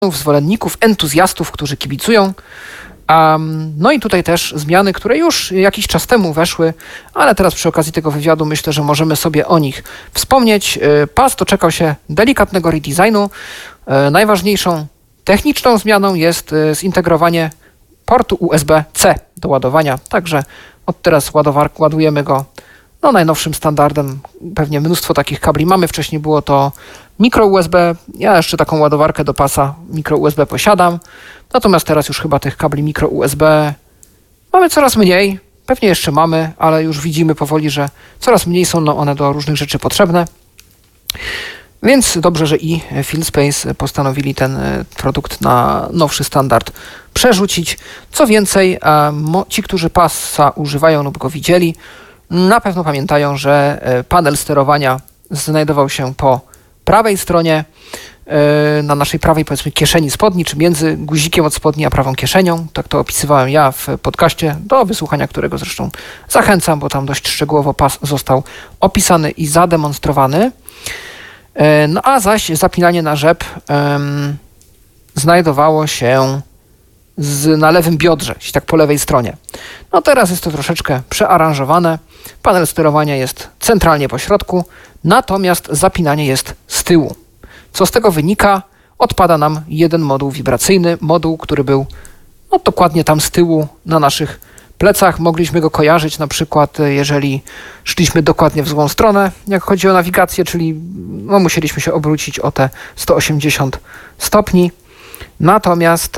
zwolenników, entuzjastów, którzy kibicują. No i tutaj też zmiany, które już jakiś czas temu weszły, ale teraz przy okazji tego wywiadu myślę, że możemy sobie o nich wspomnieć. PAS doczekał się delikatnego redesignu. Najważniejszą techniczną zmianą jest zintegrowanie portu USB-C do ładowania. Także od teraz ładujemy go najnowszym standardem. Pewnie mnóstwo takich kabli mamy. Wcześniej było to mikro USB. Ja jeszcze taką ładowarkę do pasa mikro USB posiadam. Natomiast teraz już chyba tych kabli mikro USB mamy coraz mniej. Pewnie jeszcze mamy, ale już widzimy powoli, że coraz mniej są one do różnych rzeczy potrzebne. Więc dobrze, że i Fieldspaced postanowili ten produkt na nowszy standard przerzucić. Co więcej, ci, którzy pasa używają lub go widzieli, na pewno pamiętają, że panel sterowania znajdował się po prawej stronie, na naszej prawej, powiedzmy, kieszeni spodni, czy między guzikiem od spodni a prawą kieszenią. Tak to opisywałem ja w podcaście, do wysłuchania którego zresztą zachęcam, bo tam dość szczegółowo pas został opisany i zademonstrowany. No a zaś zapinanie na rzep znajdowało się na lewym biodrze, czyli tak po lewej stronie. No teraz jest to troszeczkę przearanżowane. Panel sterowania jest centralnie po środku, natomiast zapinanie jest z tyłu. Co z tego wynika? Odpada nam jeden moduł wibracyjny, moduł, który był dokładnie tam z tyłu na naszych plecach. Mogliśmy go kojarzyć na przykład, jeżeli szliśmy dokładnie w złą stronę, jak chodzi o nawigację, czyli musieliśmy się obrócić o te 180 stopni. Natomiast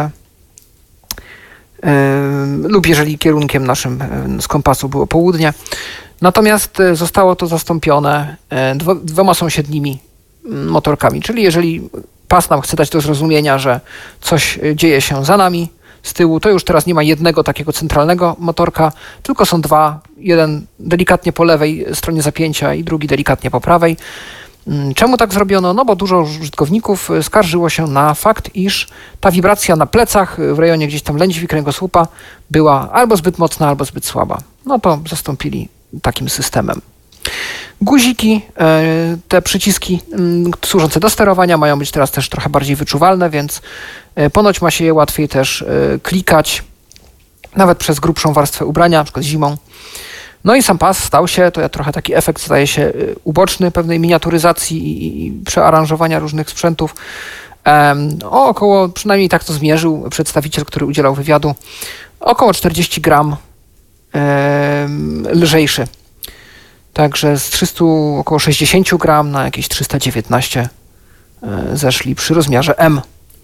lub jeżeli kierunkiem naszym z kompasu było południe. Natomiast zostało to zastąpione dwoma sąsiednimi motorkami, czyli jeżeli pas nam chce dać do zrozumienia, że coś dzieje się za nami z tyłu, to już teraz nie ma jednego takiego centralnego motorka, tylko są dwa, jeden delikatnie po lewej stronie zapięcia i drugi delikatnie po prawej. Czemu tak zrobiono? No bo dużo użytkowników skarżyło się na fakt, iż ta wibracja na plecach w rejonie gdzieś tam lędźwi kręgosłupa była albo zbyt mocna, albo zbyt słaba. No to zastąpili takim systemem. Guziki, te przyciski służące do sterowania mają być teraz też trochę bardziej wyczuwalne, więc ponoć ma się je łatwiej też klikać, nawet przez grubszą warstwę ubrania, na przykład zimą. No i sam pas stał się, to trochę taki efekt staje się uboczny pewnej miniaturyzacji i przearanżowania różnych sprzętów. Około, przynajmniej tak to zmierzył przedstawiciel, który udzielał wywiadu, około 40 gram lżejszy. Także z 300 około 60 gram na jakieś 319 zeszli przy rozmiarze M.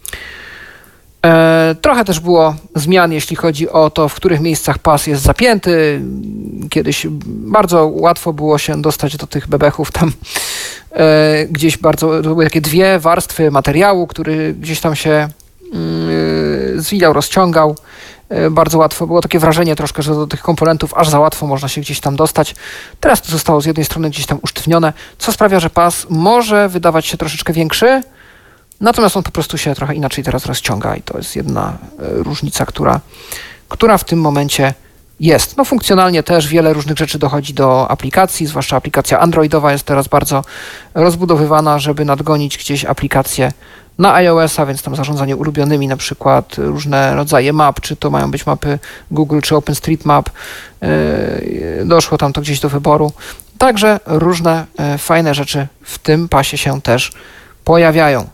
Trochę też było zmian, jeśli chodzi o to, w których miejscach pas jest zapięty. Kiedyś bardzo łatwo było się dostać do tych bebechów. Tam gdzieś to były takie dwie warstwy materiału, który gdzieś tam się zwijał, rozciągał. Bardzo łatwo. Było takie wrażenie troszkę, że do tych komponentów aż za łatwo można się gdzieś tam dostać. Teraz to zostało z jednej strony gdzieś tam usztywnione, co sprawia, że pas może wydawać się troszeczkę większy, natomiast on po prostu się trochę inaczej teraz rozciąga i to jest jedna różnica, która w tym momencie jest. No funkcjonalnie też wiele różnych rzeczy dochodzi do aplikacji, zwłaszcza aplikacja androidowa jest teraz bardzo rozbudowywana, żeby nadgonić gdzieś aplikacje na iOS-a, więc tam zarządzanie ulubionymi, na przykład różne rodzaje map, czy to mają być mapy Google, czy OpenStreetMap. Doszło tam to gdzieś do wyboru. Także różne fajne rzeczy w tym pasie się też pojawiają.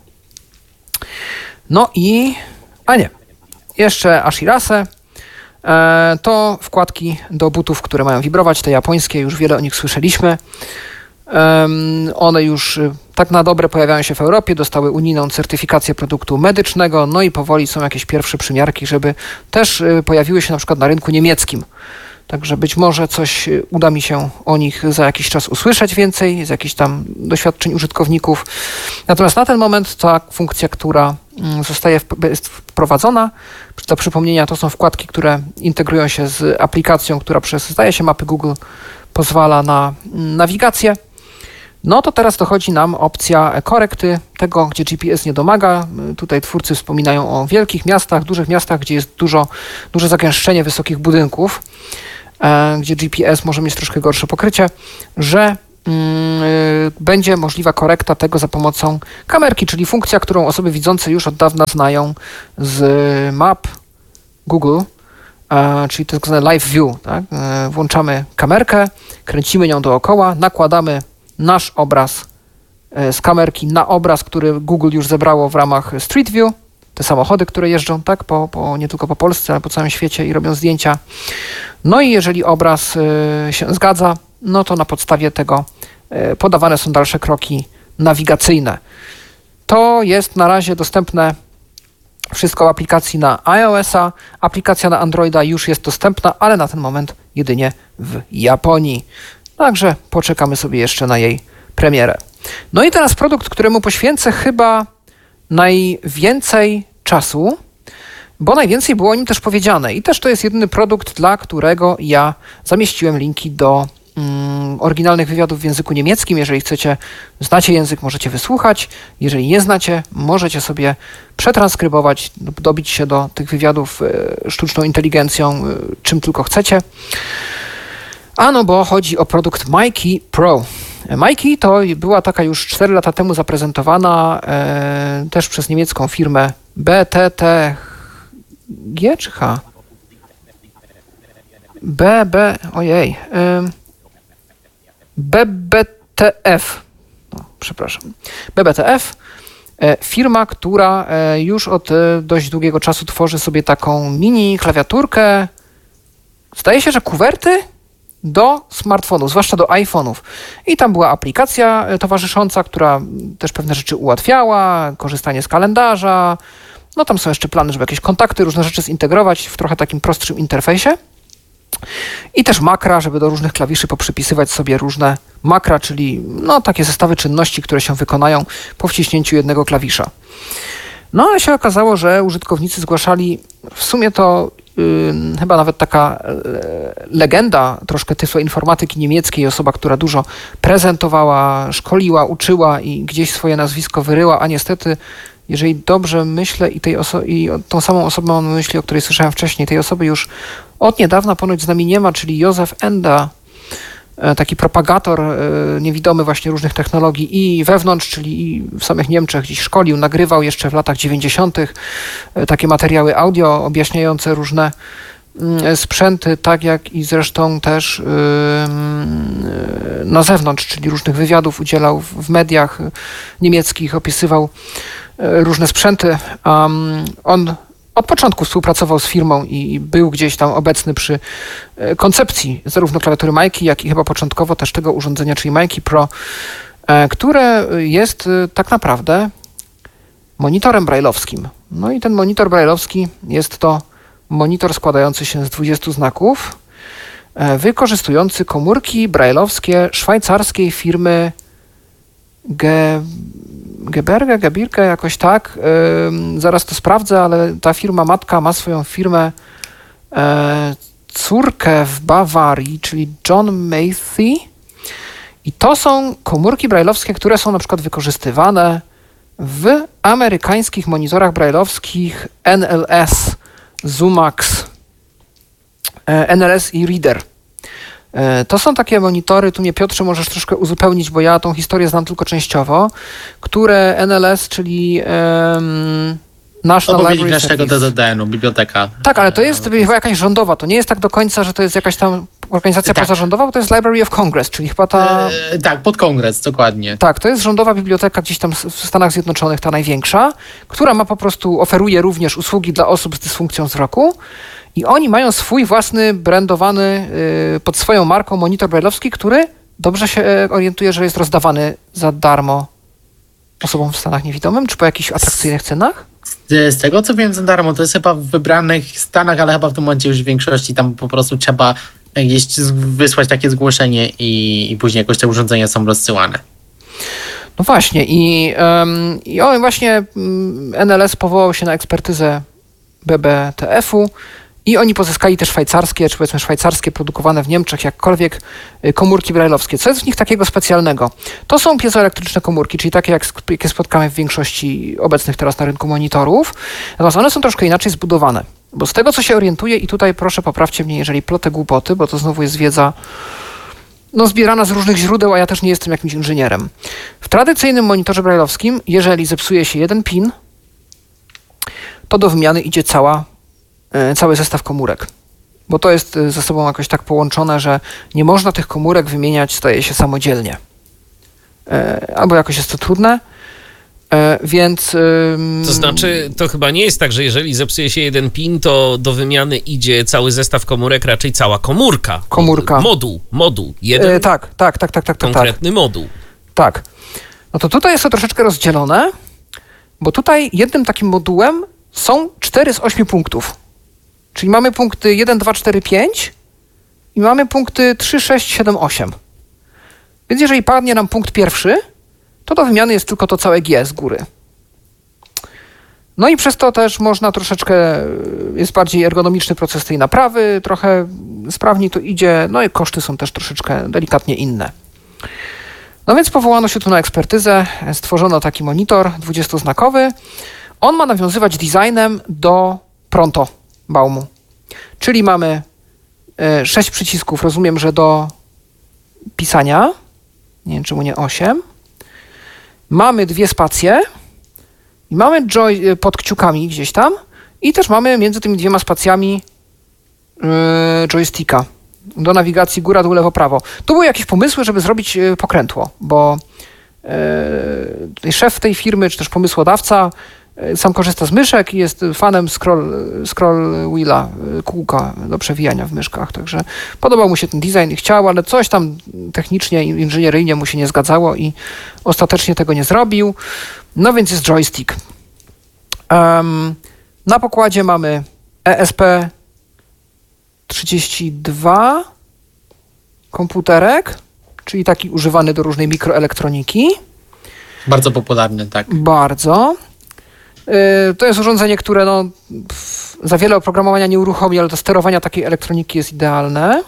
No i, jeszcze Ashirase. To wkładki do butów, które mają wibrować, te japońskie, już wiele o nich słyszeliśmy. One już tak na dobre pojawiają się w Europie, dostały unijną certyfikację produktu medycznego, no i powoli są jakieś pierwsze przymiarki, żeby też pojawiły się na przykład na rynku niemieckim. Także być może coś uda mi się o nich za jakiś czas usłyszeć więcej, z jakichś tam doświadczeń użytkowników. Natomiast na ten moment ta funkcja, która jest wprowadzona, do przypomnienia, to są wkładki, które integrują się z aplikacją, która przez, zdaje się, mapy Google pozwala na nawigację. No to teraz dochodzi nam opcja korekty tego, gdzie GPS nie domaga. Tutaj twórcy wspominają o wielkich miastach, dużych miastach, gdzie jest duże zagęszczenie wysokich budynków, gdzie GPS może mieć troszkę gorsze pokrycie, że będzie możliwa korekta tego za pomocą kamerki, czyli funkcja, którą osoby widzące już od dawna znają z map Google, czyli tak zwane live view. Tak? Włączamy kamerkę, kręcimy nią dookoła, nakładamy nasz obraz z kamerki na obraz, który Google już zebrało w ramach Street View, te samochody, które jeżdżą tak, nie tylko po Polsce, ale po całym świecie i robią zdjęcia. No i jeżeli obraz się zgadza, no to na podstawie tego podawane są dalsze kroki nawigacyjne. To jest na razie dostępne wszystko w aplikacji na iOS-a. Aplikacja na Androida już jest dostępna, ale na ten moment jedynie w Japonii. Także poczekamy sobie jeszcze na jej premierę. No i teraz produkt, któremu poświęcę chyba najwięcej czasu, bo najwięcej było o nim też powiedziane. I też to jest jedyny produkt, dla którego ja zamieściłem linki do oryginalnych wywiadów w języku niemieckim. Jeżeli znacie język, możecie wysłuchać. Jeżeli nie znacie, możecie sobie przetranskrybować, dobić się do tych wywiadów sztuczną inteligencją, czym tylko chcecie. Ano, bo chodzi o produkt MyKey Pro. MyKey to była taka już 4 lata temu zaprezentowana też przez niemiecką firmę BTTG czy H? BBTF. No, przepraszam. BBTF. Firma, która już od dość długiego czasu tworzy sobie taką mini klawiaturkę. Zdaje się, że kuwerty do smartfonów, zwłaszcza do iPhone'ów. I tam była aplikacja towarzysząca, która też pewne rzeczy ułatwiała, korzystanie z kalendarza. No tam są jeszcze plany, żeby jakieś kontakty, różne rzeczy zintegrować w trochę takim prostszym interfejsie. I też makra, żeby do różnych klawiszy poprzypisywać sobie różne makra, czyli no takie zestawy czynności, które się wykonają po wciśnięciu jednego klawisza. No ale się okazało, że użytkownicy zgłaszali w sumie to chyba nawet taka legenda troszkę tyfloinformatyki niemieckiej, osoba, która dużo prezentowała, szkoliła, uczyła i gdzieś swoje nazwisko wyryła, a niestety, jeżeli dobrze myślę i tą samą osobę mam na myśli, o której słyszałem wcześniej, tej osoby już od niedawna ponoć z nami nie ma, czyli Józef Enda, taki propagator niewidomy właśnie różnych technologii i wewnątrz, czyli i w samych Niemczech gdzieś szkolił, nagrywał jeszcze w latach 90. Takie materiały audio objaśniające różne sprzęty, tak jak i zresztą też na zewnątrz, czyli różnych wywiadów udzielał w mediach niemieckich, opisywał różne sprzęty. On od początku współpracował z firmą i był gdzieś tam obecny przy koncepcji zarówno klawiatury MyKey, jak i chyba początkowo też tego urządzenia, czyli MyKey Pro, które jest tak naprawdę monitorem brajlowskim. No i ten monitor brajlowski jest to monitor składający się z 20 znaków, wykorzystujący komórki brajlowskie szwajcarskiej firmy Gebirge, jakoś tak. Zaraz to sprawdzę, ale ta firma matka ma swoją firmę córkę w Bawarii, czyli John Matthey. I to są komórki brajlowskie, które są na przykład wykorzystywane w amerykańskich monitorach brajlowskich NLS, Zumax, NLS i Reader. To są takie monitory, tu mnie Piotrze możesz troszkę uzupełnić, bo ja tą historię znam tylko częściowo, które NLS, czyli National Library naszego DZDN-u, biblioteka. Tak, ale to jest chyba jakaś rządowa, to nie jest tak do końca, że to jest jakaś tam organizacja pozarządowa, bo to jest Library of Congress, czyli chyba ta... Tak, pod kongres, dokładnie. Tak, to jest rządowa biblioteka gdzieś tam w Stanach Zjednoczonych, ta największa, która oferuje również usługi dla osób z dysfunkcją wzroku i oni mają swój własny, brandowany pod swoją marką monitor brajlowski, który dobrze się orientuje, że jest rozdawany za darmo osobom w Stanach niewidomym, czy po jakichś atrakcyjnych cenach? Z tego co wiem za darmo, to jest chyba w wybranych stanach, ale chyba w tym momencie już w większości tam po prostu trzeba gdzieś wysłać takie zgłoszenie i później jakoś te urządzenia są rozsyłane. No właśnie i właśnie NLS powołał się na ekspertyzę BBTF-u i oni pozyskali te szwajcarskie, czy powiedzmy szwajcarskie, produkowane w Niemczech, jakkolwiek, komórki brajlowskie. Co jest w nich takiego specjalnego? To są piezoelektryczne komórki, czyli takie, jakie spotkamy w większości obecnych teraz na rynku monitorów. Natomiast one są troszkę inaczej zbudowane. Bo z tego, co się orientuję, i tutaj proszę poprawcie mnie, jeżeli plotę głupoty, bo to znowu jest wiedza zbierana z różnych źródeł, a ja też nie jestem jakimś inżynierem. W tradycyjnym monitorze brailleowskim, jeżeli zepsuje się jeden pin, to do wymiany idzie cały zestaw komórek. Bo to jest ze sobą jakoś tak połączone, że nie można tych komórek wymieniać, staje się samodzielnie. Albo jakoś jest to trudne, więc... To znaczy, to chyba nie jest tak, że jeżeli zepsuje się jeden pin, to do wymiany idzie cały zestaw komórek, raczej cała komórka. Moduł. Jeden tak. konkretny moduł. Tak. No to tutaj jest to troszeczkę rozdzielone, bo tutaj jednym takim modułem są 4 z 8 punktów. Czyli mamy punkty 1, 2, 4, 5 i mamy punkty 3, 6, 7, 8. Więc jeżeli padnie nam punkt pierwszy, to do wymiany jest tylko to całe G z góry. No i przez to też można troszeczkę, jest bardziej ergonomiczny proces tej naprawy, trochę sprawniej to idzie, no i koszty są też troszeczkę delikatnie inne. No więc powołano się tu na ekspertyzę, stworzono taki monitor 20-znakowy. On ma nawiązywać designem do Pronto Baumu. Czyli mamy 6 przycisków, rozumiem, że do pisania, nie wiem czemu nie 8. Mamy 2 spacje i mamy pod kciukami gdzieś tam i też mamy między tymi 2 spacjami joysticka do nawigacji góra, dół, lewo, prawo. Tu były jakieś pomysły, żeby zrobić pokrętło, bo szef tej firmy, czy też pomysłodawca sam korzysta z myszek i jest fanem scroll wheela, kółka do przewijania w myszkach, także podobał mu się ten design i chciał, ale coś tam technicznie, inżynieryjnie mu się nie zgadzało i ostatecznie tego nie zrobił. No więc jest joystick. Na pokładzie mamy ESP32 komputerek, czyli taki używany do różnej mikroelektroniki. Bardzo popularny, tak. Bardzo. To jest urządzenie, które za wiele oprogramowania nie uruchomi, ale do sterowania takiej elektroniki jest idealne.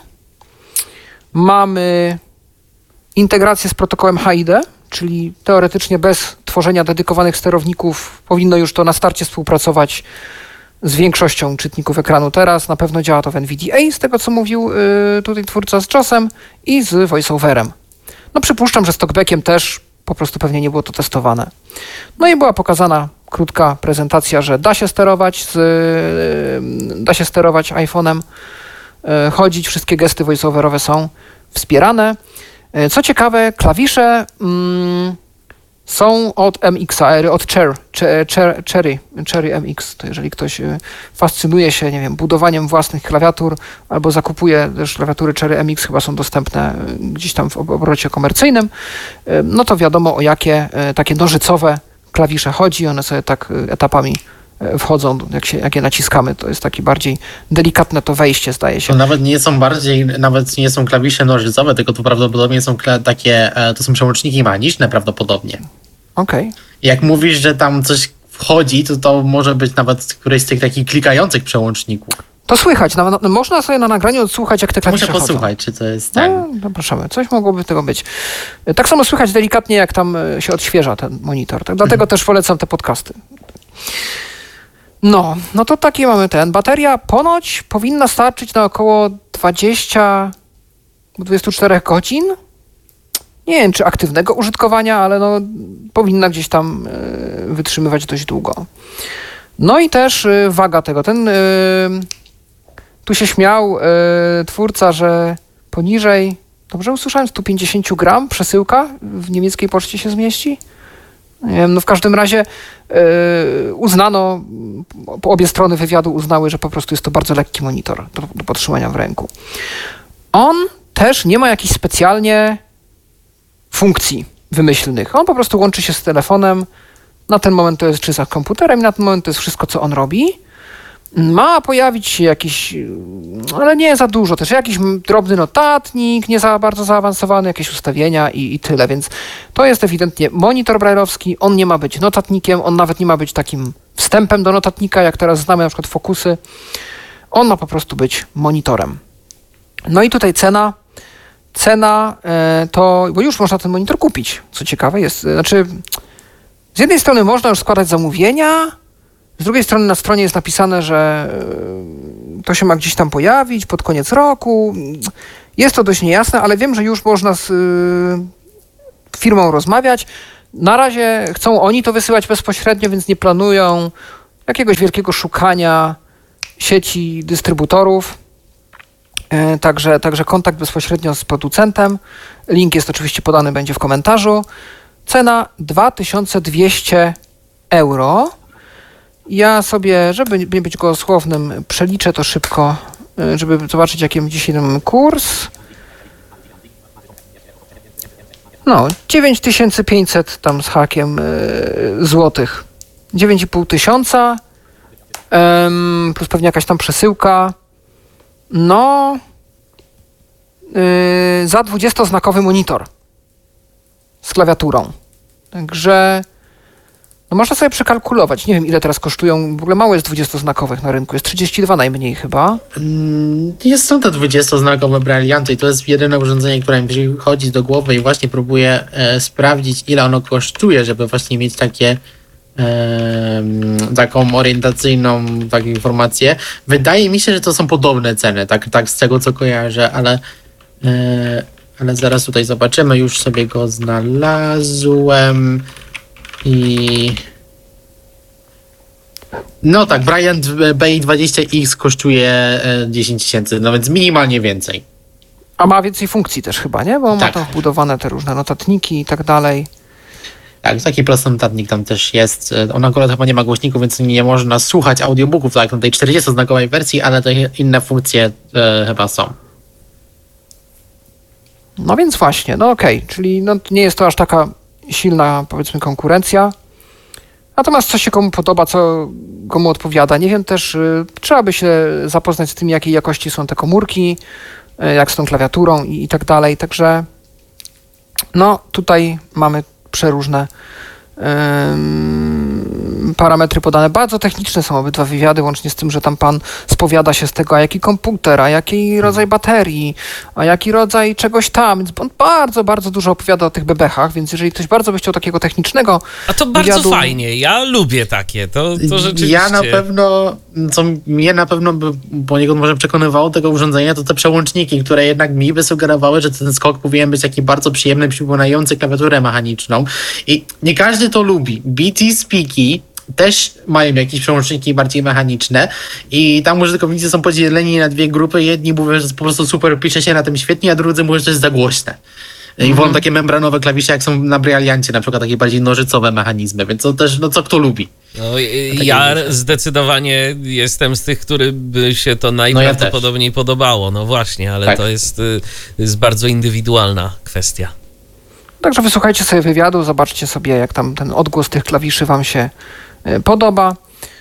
Mamy integrację z protokołem HID, czyli teoretycznie bez tworzenia dedykowanych sterowników powinno już to na starcie współpracować z większością czytników ekranu teraz. Na pewno działa to w NVDA, z tego co mówił tutaj twórca, z JOS-em i z VoiceOverem. No przypuszczam, że z TalkBackiem też po prostu pewnie nie było to testowane. No i była pokazana krótka prezentacja, że da się sterować iPhone'em, chodzić, wszystkie gesty voiceoverowe są wspierane. Co ciekawe, klawisze są od MX-a, od Cherry MX. To jeżeli ktoś fascynuje się, nie wiem, budowaniem własnych klawiatur albo zakupuje też klawiatury Cherry MX, chyba są dostępne gdzieś tam w obrocie komercyjnym, no to wiadomo o jakie takie nożycowe klawisze chodzi. One sobie tak etapami wchodzą, jak je naciskamy, to jest takie bardziej delikatne to wejście, zdaje się. To nawet nie są klawisze nożycowe, tylko to prawdopodobnie są to są przełączniki mechaniczne prawdopodobnie. Okej. Jak mówisz, że tam coś wchodzi, to może być nawet któryś z tych takich klikających przełączników. To słychać, można sobie na nagraniu odsłuchać, jak te klawisze Muszę posłuchać, czy to jest tak. No, zapraszamy, coś mogłoby tego być. Tak samo słychać delikatnie, jak tam się odświeża ten monitor. Tak? Dlatego też polecam te podcasty. No to taki mamy ten. Bateria ponoć powinna starczyć na około 20-24 godzin. Nie wiem, czy aktywnego użytkowania, ale powinna gdzieś tam wytrzymywać dość długo. No i też waga tego. Tu się śmiał twórca, że poniżej, dobrze usłyszałem, 150 gram przesyłka w niemieckiej poczcie się zmieści? Nie wiem, w każdym razie uznano, obie strony wywiadu uznały, że po prostu jest to bardzo lekki monitor do podtrzymania w ręku. On też nie ma jakichś specjalnie funkcji wymyślnych. On po prostu łączy się z telefonem. Na ten moment to jest czy z komputerem i na ten moment to jest wszystko, co on robi. Ma pojawić się jakiś, ale nie za dużo też, jakiś drobny notatnik, nie za bardzo zaawansowany, jakieś ustawienia i tyle, więc to jest ewidentnie monitor brailleowski, on nie ma być notatnikiem, on nawet nie ma być takim wstępem do notatnika, jak teraz znamy na przykład Focusy. On ma po prostu być monitorem. No i tutaj cena to, bo już można ten monitor kupić, co ciekawe jest, znaczy z jednej strony można już składać zamówienia, z drugiej strony na stronie jest napisane, że to się ma gdzieś tam pojawić pod koniec roku. Jest to dość niejasne, ale wiem, że już można z firmą rozmawiać. Na razie chcą oni to wysyłać bezpośrednio, więc nie planują jakiegoś wielkiego szukania sieci dystrybutorów. Także kontakt bezpośrednio z producentem. Link jest oczywiście podany, będzie w komentarzu. Cena 2200 euro. Ja sobie, żeby nie być gołosłownym, przeliczę to szybko, żeby zobaczyć, jaki dzisiaj mamy kurs. No, 9500 tam z hakiem złotych. 9,5 tysiąca plus pewnie jakaś tam przesyłka. No, za 20-znakowy monitor z klawiaturą. Także no można sobie przekalkulować. Nie wiem, ile teraz kosztują. W ogóle mało jest 20-znakowych na rynku. Jest 32 najmniej chyba. Są te 20-znakowe Brailleanty i to jest jedyne urządzenie, które mi przychodzi do głowy i właśnie próbuję sprawdzić, ile ono kosztuje, żeby właśnie mieć taką orientacyjną taką informację. Wydaje mi się, że to są podobne ceny, tak z tego co kojarzę, ale zaraz tutaj zobaczymy. Już sobie go znalazłem i no tak, Bryant BI20X kosztuje 10 tysięcy, no więc minimalnie więcej. A ma więcej funkcji też chyba, nie? Bo ma tam wbudowane te różne notatniki i tak dalej. Tak, taki prosty notatnik tam też jest. On akurat chyba nie ma głośników, więc nie można słuchać audiobooków tak na tej 40-znakowej wersji, ale te inne funkcje chyba są. No więc właśnie, no okej, czyli no, nie jest to aż taka silna, powiedzmy, konkurencja. Natomiast co się komu podoba, co komu odpowiada, nie wiem też, trzeba by się zapoznać z tym, jakiej jakości są te komórki, jak z tą klawiaturą i tak dalej. Także no tutaj mamy przeróżne parametry podane. Bardzo techniczne są obydwa wywiady, łącznie z tym, że tam pan spowiada się z tego, a jaki komputer, a jaki rodzaj baterii, a jaki rodzaj czegoś tam. Więc on bardzo, bardzo dużo opowiada o tych bebechach, więc jeżeli ktoś bardzo by chciał takiego technicznego A to bardzo wywiadu... fajnie. Ja lubię takie. To rzeczywiście... Ja na pewno, co mnie na pewno by poniekąd może przekonywało tego urządzenia, to te przełączniki, które jednak mi by sugerowały, że ten skok powinien być taki bardzo przyjemny, przypominający klawiaturę mechaniczną. I nie każdy to lubi. BT Speaky też mają jakieś przełączniki bardziej mechaniczne i tam użytkownicy są podzieleni na dwie grupy. Jedni mówią, że po prostu super pisze się na tym świetnie, a drudzy mówią, że to jest za głośne. I wolą takie membranowe klawisze, jak są na Brailliancie, na przykład takie bardziej nożycowe mechanizmy, więc to też, no co kto lubi. No, ja zdecydowanie jestem z tych, który by się to najprawdopodobniej podobało. No właśnie, ale to jest bardzo indywidualna kwestia. Także wysłuchajcie sobie wywiadu, zobaczcie sobie, jak tam ten odgłos tych klawiszy wam się podoba.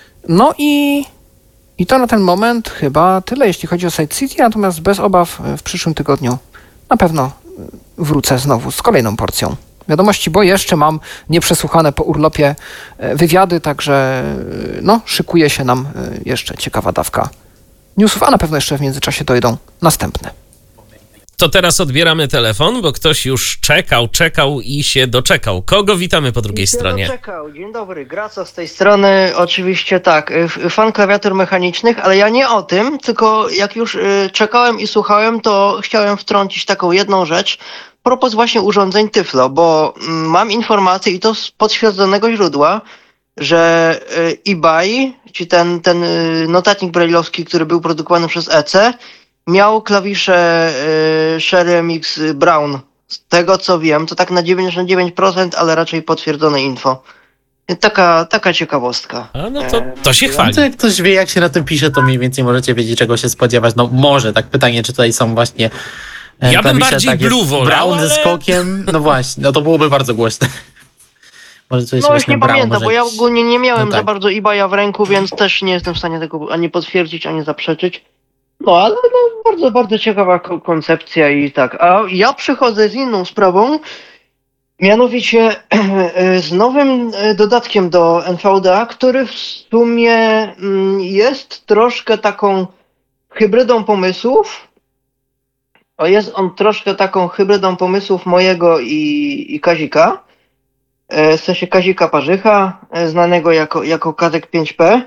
No i to na ten moment chyba tyle, jeśli chodzi o Side City, natomiast bez obaw w przyszłym tygodniu na pewno wrócę znowu z kolejną porcją wiadomości, bo jeszcze mam nieprzesłuchane po urlopie wywiady, także no, szykuje się nam jeszcze ciekawa dawka newsów, a na pewno jeszcze w międzyczasie dojdą następne. To teraz odbieramy telefon, bo ktoś już czekał i się doczekał. Kogo witamy po drugiej stronie? Doczekał. Dzień dobry, Graco z tej strony. Oczywiście tak, fan klawiatur mechanicznych, ale ja nie o tym, tylko jak już czekałem i słuchałem, to chciałem wtrącić taką jedną rzecz. Propos właśnie urządzeń Tyflo, bo mam informację i to z potwierdzonego źródła, że eBay, czy ten notatnik brailleowski, który był produkowany przez EC, miał klawisze Sherry MX Brown. Z tego co wiem, to tak na 99%, ale raczej potwierdzone info. Taka ciekawostka. A no to się chwali. No to jak ktoś wie, jak się na tym pisze, to mniej więcej możecie wiedzieć, czego się spodziewać. No może, tak pytanie, czy tutaj są właśnie ja bym bardziej Blue wolał, Brown ze skokiem. No właśnie, no to byłoby bardzo głośne. Może coś no już nie Brown, pamiętam, bo ja ogólnie nie miałem tak. za bardzo eBaya w ręku, więc też nie jestem w stanie tego ani potwierdzić, ani zaprzeczyć. No ale no, bardzo, bardzo ciekawa koncepcja i tak. A ja przychodzę z inną sprawą, mianowicie z nowym dodatkiem do NVDA, który w sumie jest troszkę taką hybrydą pomysłów. Jest on troszkę taką hybrydą pomysłów mojego i Kazika. W sensie Kazika Parzycha, znanego jako Kazek 5P.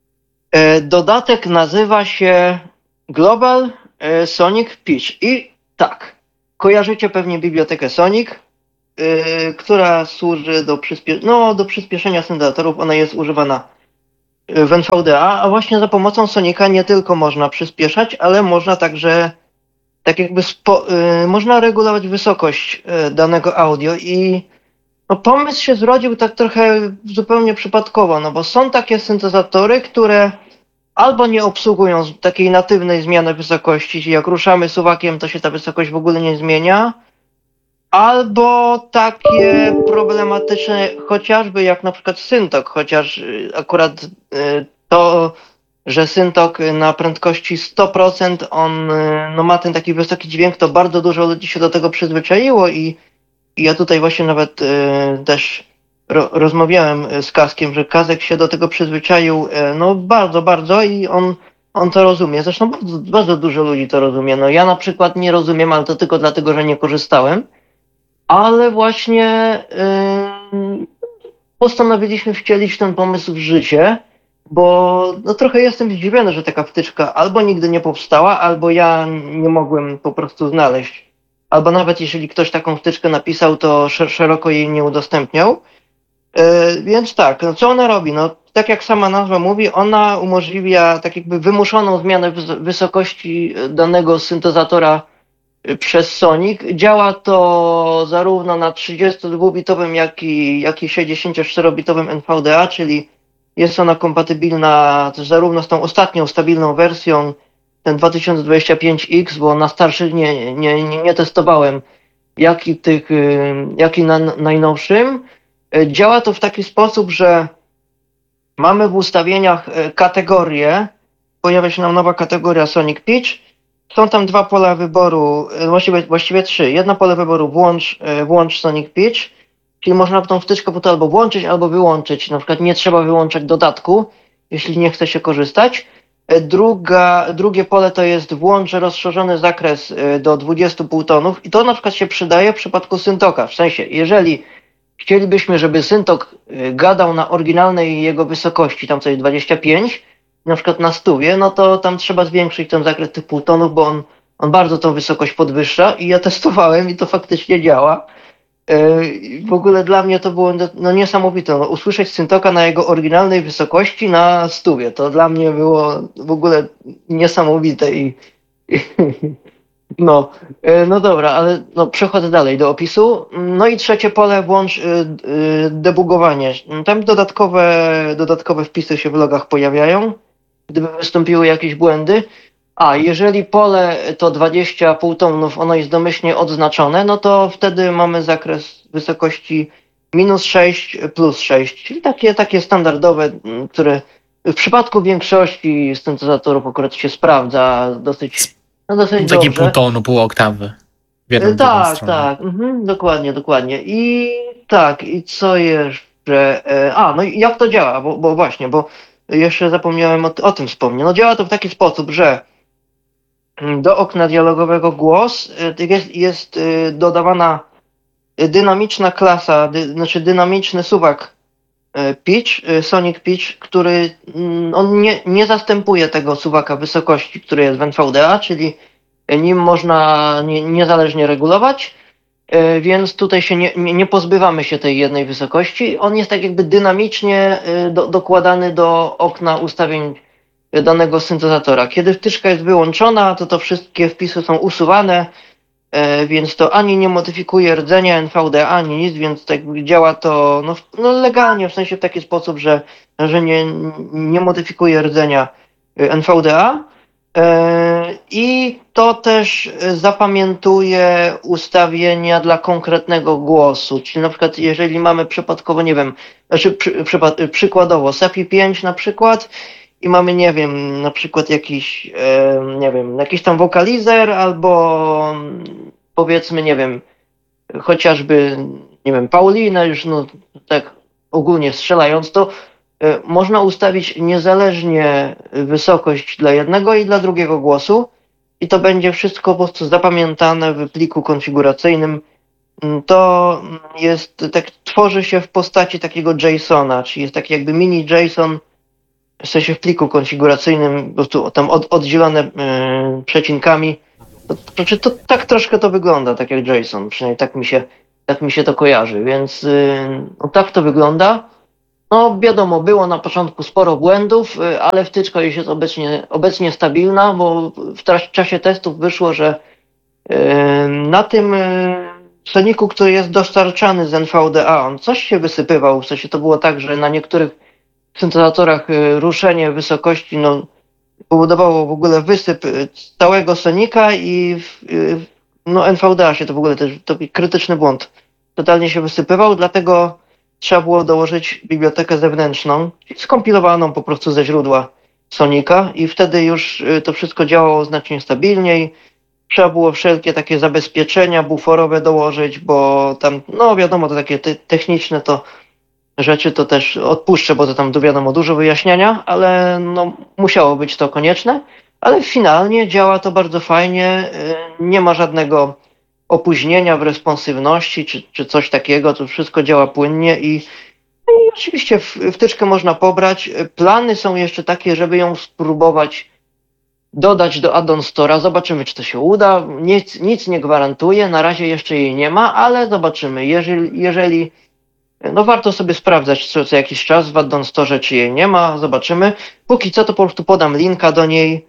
Dodatek nazywa się Global Sonic Pitch i Tak. Kojarzycie pewnie bibliotekę Sonic, która służy do przyspieszenia syntezatorów. Ona jest używana w NVDA, a właśnie za pomocą Sonika nie tylko można przyspieszać, ale można także tak jakby można regulować wysokość danego audio i no, pomysł się zrodził tak trochę zupełnie przypadkowo, no bo są takie syntezatory, które albo nie obsługują takiej natywnej zmiany wysokości, czyli jak ruszamy suwakiem, to się ta wysokość w ogóle nie zmienia, albo takie problematyczne, chociażby jak na przykład Syntok, chociaż akurat to, że Syntok na prędkości 100% on no, ma ten taki wysoki dźwięk, to bardzo dużo ludzi się do tego przyzwyczaiło i ja tutaj właśnie nawet też rozmawiałem z Kaskiem, że Kazek się do tego przyzwyczaił no bardzo, bardzo i on to rozumie. Zresztą bardzo, bardzo dużo ludzi to rozumie. No ja na przykład nie rozumiem, ale to tylko dlatego, że nie korzystałem. Ale właśnie postanowiliśmy wcielić ten pomysł w życie, bo no, trochę jestem zdziwiony, że taka wtyczka albo nigdy nie powstała, albo ja nie mogłem po prostu znaleźć. Albo nawet jeżeli ktoś taką wtyczkę napisał, to szeroko jej nie udostępniał. Więc tak, no co ona robi? No tak jak sama nazwa mówi, ona umożliwia tak jakby wymuszoną zmianę wysokości danego syntezatora przez Sonic. Działa to zarówno na 32-bitowym, jak i 64-bitowym NVDA, czyli jest ona kompatybilna zarówno z tą ostatnią stabilną wersją, ten 2025X, bo na starszych nie testowałem, jak i na najnowszym. Działa to w taki sposób, że mamy w ustawieniach kategorię, pojawia się nam nowa kategoria Sonic Pitch. Są tam dwa pola wyboru, właściwie trzy. Jedno pole wyboru włącz Sonic Pitch, czyli można tą wtyczkę po to albo włączyć, albo wyłączyć. Na przykład nie trzeba wyłączać dodatku, jeśli nie chce się korzystać. Drugie pole to jest włącz rozszerzony zakres do 20 półtonów i to na przykład się przydaje w przypadku Syntoka. W sensie, jeżeli chcielibyśmy, żeby Syntok gadał na oryginalnej jego wysokości, tam coś 25, na przykład na 100, no to tam trzeba zwiększyć ten zakres tych półtonów, bo on bardzo tą wysokość podwyższa i ja testowałem i to faktycznie działa. W ogóle dla mnie to było no, niesamowite. No, usłyszeć Syntoka na jego oryginalnej wysokości na 100. To dla mnie było w ogóle niesamowite no dobra, ale no, przechodzę dalej do opisu. No i trzecie pole włącz debugowanie. Tam dodatkowe wpisy się w logach pojawiają, gdyby wystąpiły jakieś błędy. A jeżeli pole to 20 półtonów, ono jest domyślnie odznaczone, no to wtedy mamy zakres wysokości -6, +6, czyli takie standardowe, które w przypadku większości syntezatorów akurat się sprawdza dosyć dobrze. Takie pół tonu, pół oktawy. Tak. Dokładnie. I tak, i co jeszcze? No i jak to działa? Bo jeszcze zapomniałem o tym wspomnieć. No działa to w taki sposób, że do okna dialogowego głos jest dodawana dynamiczna klasa, znaczy dynamiczny suwak pitch, Sonic Pitch, który on nie zastępuje tego suwaka wysokości, który jest w NVDA, czyli nim można niezależnie regulować, więc tutaj się nie pozbywamy się tej jednej wysokości. On jest tak jakby dynamicznie dokładany do okna ustawień danego syntezatora. Kiedy wtyczka jest wyłączona, to wszystkie wpisy są usuwane, więc to ani nie modyfikuje rdzenia NVDA, ani nic, więc tak działa to no legalnie, w sensie w taki sposób, że nie modyfikuje rdzenia NVDA. I to też zapamiętuje ustawienia dla konkretnego głosu, czyli na przykład jeżeli mamy przypadkowo, nie wiem, przykładowo SAPI 5 na przykład i mamy, nie wiem, na przykład jakiś tam wokalizer albo powiedzmy, nie wiem, chociażby, nie wiem, Paulinę już, no tak ogólnie strzelając, to można ustawić niezależnie wysokość dla jednego i dla drugiego głosu i to będzie wszystko po prostu zapamiętane w pliku konfiguracyjnym. To jest, tak tworzy się w postaci takiego JSON-a, czyli jest taki jakby mini JSON, w sensie w pliku konfiguracyjnym, po prostu tam oddzielone przecinkami To tak troszkę to wygląda, tak jak JSON, przynajmniej tak mi się to kojarzy, więc no, tak to wygląda. No wiadomo, było na początku sporo błędów, ale wtyczka już jest obecnie stabilna, bo w czasie testów wyszło, że na tym soniku, który jest dostarczany z NVDA, on coś się wysypywał, w sensie to było tak, że na niektórych syntezatorach ruszenie wysokości powodowało w ogóle wysyp całego sonika i no NVDA się to w ogóle też, to krytyczny błąd, totalnie się wysypywał, dlatego trzeba było dołożyć bibliotekę zewnętrzną, skompilowaną po prostu ze źródła sonika i wtedy już to wszystko działało znacznie stabilniej. Trzeba było wszelkie takie zabezpieczenia buforowe dołożyć, bo tam, no wiadomo, to takie techniczne to rzeczy to też odpuszczę, bo to tam wiadomo dużo wyjaśniania, ale no musiało być to konieczne. Ale finalnie działa to bardzo fajnie, nie ma żadnego opóźnienia w responsywności czy coś takiego, to wszystko działa płynnie i oczywiście wtyczkę można pobrać. Plany są jeszcze takie, żeby ją spróbować dodać do Add-on Store'a. Zobaczymy, czy to się uda. Nic nie gwarantuję, na razie jeszcze jej nie ma, ale zobaczymy. Jeżeli no warto sobie sprawdzać co jakiś czas w Add-on Store'ze, czy jej nie ma, zobaczymy. Póki co to po prostu podam linka do niej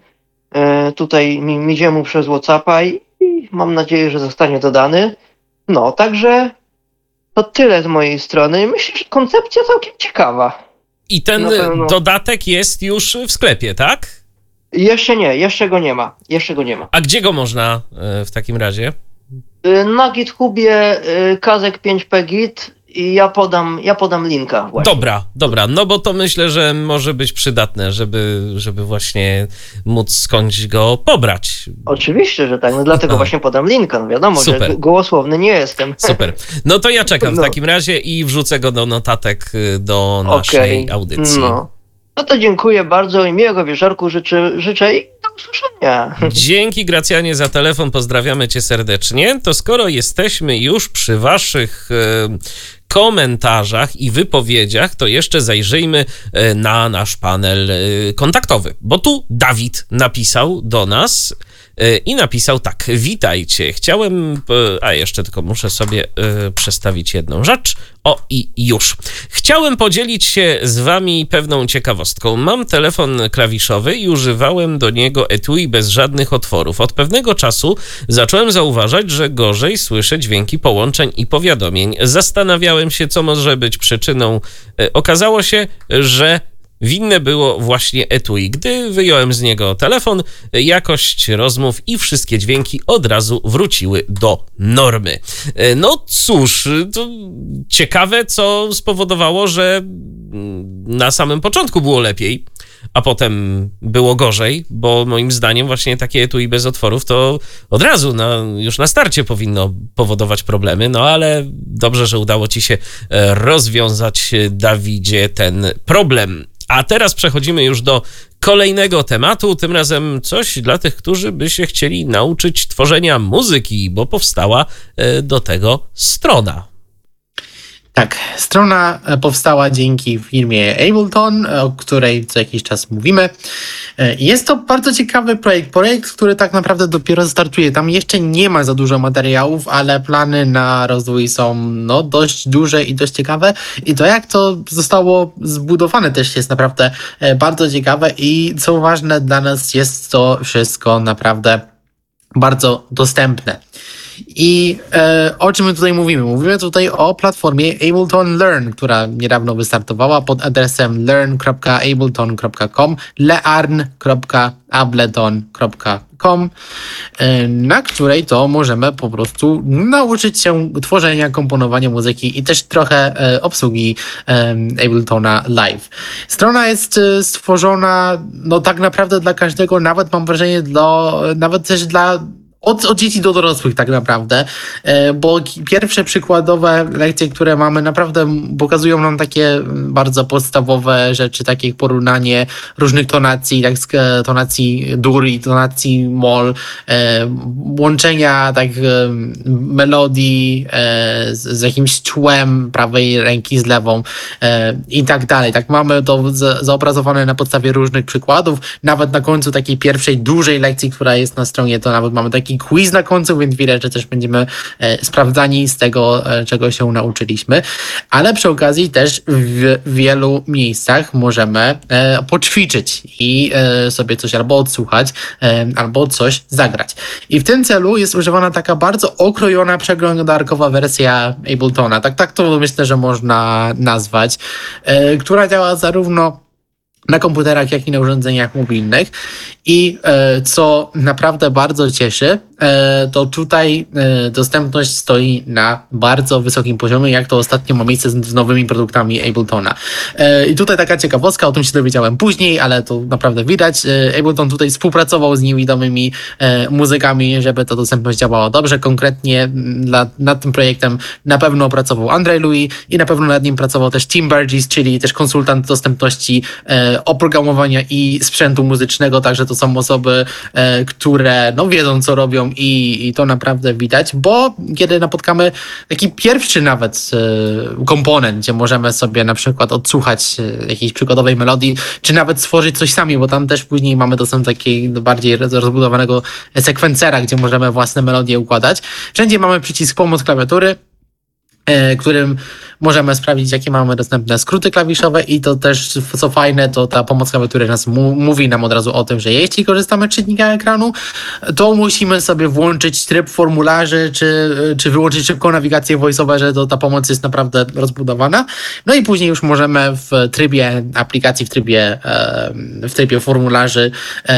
tutaj Miziemu przez WhatsAppa i mam nadzieję, że zostanie dodany. No, także to tyle z mojej strony. Myślę, że koncepcja całkiem ciekawa. I ten dodatek jest już w sklepie, tak? Jeszcze nie, jeszcze go nie ma. A gdzie go można w takim razie? Na GitHubie Kazek 5P Git i ja podam linka właśnie. Dobra, no bo to myślę, że może być przydatne, żeby właśnie móc skądś go pobrać. Oczywiście, że tak, no dlatego właśnie podam linka, no wiadomo, super, że gołosłowny nie jestem. Super, no to ja czekam w takim razie i wrzucę go do notatek do naszej audycji. No to dziękuję bardzo i miłego wieczorku życzę i do usłyszenia. Dzięki Gracjanie za telefon, pozdrawiamy cię serdecznie. To skoro jesteśmy już przy waszych komentarzach i wypowiedziach, to jeszcze zajrzyjmy na nasz panel kontaktowy, bo tu Dawid napisał do nas i napisał tak: witajcie, chciałem, a jeszcze tylko muszę sobie przestawić jedną rzecz, i już. Chciałem podzielić się z wami pewną ciekawostką. Mam telefon klawiszowy i używałem do niego etui bez żadnych otworów. Od pewnego czasu zacząłem zauważać, że gorzej słyszę dźwięki połączeń i powiadomień. Zastanawiałem się, co może być przyczyną. Okazało się, że winne było właśnie etui. Gdy wyjąłem z niego telefon, jakość rozmów i wszystkie dźwięki od razu wróciły do normy. No cóż, to ciekawe, co spowodowało, że na samym początku było lepiej, a potem było gorzej, bo moim zdaniem właśnie takie etui bez otworów to od razu, już na starcie powinno powodować problemy, no ale dobrze, że udało ci się rozwiązać, Dawidzie, ten problem. A teraz przechodzimy już do kolejnego tematu, tym razem coś dla tych, którzy by się chcieli nauczyć tworzenia muzyki, bo powstała do tego strona. Tak, strona powstała dzięki firmie Ableton, o której co jakiś czas mówimy. Jest to bardzo ciekawy projekt, który tak naprawdę dopiero startuje. Tam jeszcze nie ma za dużo materiałów, ale plany na rozwój są dość duże i dość ciekawe. I to, jak to zostało zbudowane, też jest naprawdę bardzo ciekawe i co ważne dla nas, jest to wszystko naprawdę bardzo dostępne. I o czym my tutaj mówimy? Mówimy tutaj o platformie Ableton Learn, która niedawno wystartowała pod adresem learn.ableton.com, learn.ableton.com, na której to możemy po prostu nauczyć się tworzenia, komponowania muzyki i też trochę obsługi Abletona Live. Strona jest stworzona tak naprawdę dla każdego, nawet mam wrażenie, nawet też dla od dzieci do dorosłych tak naprawdę, bo pierwsze przykładowe lekcje, które mamy, naprawdę pokazują nam takie bardzo podstawowe rzeczy, takie jak porównanie różnych tonacji, tak tonacji dur i tonacji moll, łączenia tak melodii z jakimś tłem prawej ręki z lewą i tak dalej. Tak mamy to zaobrazowane na podstawie różnych przykładów. Nawet na końcu takiej pierwszej dużej lekcji, która jest na stronie, to nawet mamy takie taki quiz na końcu, więc widać, że też będziemy sprawdzani z tego, czego się nauczyliśmy. Ale przy okazji też w wielu miejscach możemy poćwiczyć i sobie coś albo odsłuchać, albo coś zagrać. I w tym celu jest używana taka bardzo okrojona, przeglądarkowa wersja Abletona. Tak to myślę, że można nazwać, która działa zarówno na komputerach, jak i na urządzeniach mobilnych. I co naprawdę bardzo cieszy, to tutaj dostępność stoi na bardzo wysokim poziomie, jak to ostatnio ma miejsce z nowymi produktami Abletona. I tutaj taka ciekawostka, o tym się dowiedziałem później, ale to naprawdę widać. Ableton tutaj współpracował z niewidomymi muzykami, żeby ta dostępność działała dobrze. Konkretnie nad tym projektem na pewno pracował Andrzej Louis i na pewno nad nim pracował też Tim Burgess, czyli też konsultant dostępności oprogramowania i sprzętu muzycznego, także to są osoby, które wiedzą, co robią i to naprawdę widać, bo kiedy napotkamy taki pierwszy nawet komponent, gdzie możemy sobie na przykład odsłuchać jakiejś przykładowej melodii, czy nawet stworzyć coś sami, bo tam też później mamy dostęp do takiego bardziej rozbudowanego sekwencera, gdzie możemy własne melodie układać. Wszędzie mamy przycisk pomoc klawiatury, którym możemy sprawdzić, jakie mamy dostępne skróty klawiszowe i to też, co fajne, to ta pomoc klawiatury nas mówi nam od razu o tym, że jeśli korzystamy z czytnika ekranu, to musimy sobie włączyć tryb formularzy, czy wyłączyć szybką nawigację voiceover, że ta pomoc jest naprawdę rozbudowana. No i później już możemy w trybie aplikacji, w trybie formularzy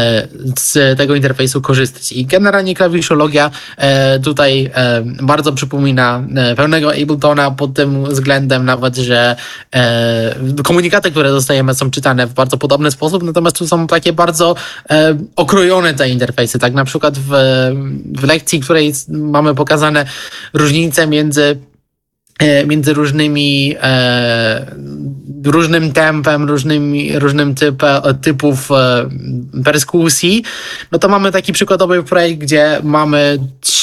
z tego interfejsu korzystać. I generalnie klawiszologia tutaj bardzo przypomina pełnego Abletona pod tym względem nawet, że komunikaty, które dostajemy, są czytane w bardzo podobny sposób, natomiast tu są takie bardzo okrojone te interfejsy. Tak na przykład w lekcji, w której mamy pokazane różnice między różnym tempem, różnym typów perskusji, no to mamy taki przykładowy projekt, gdzie mamy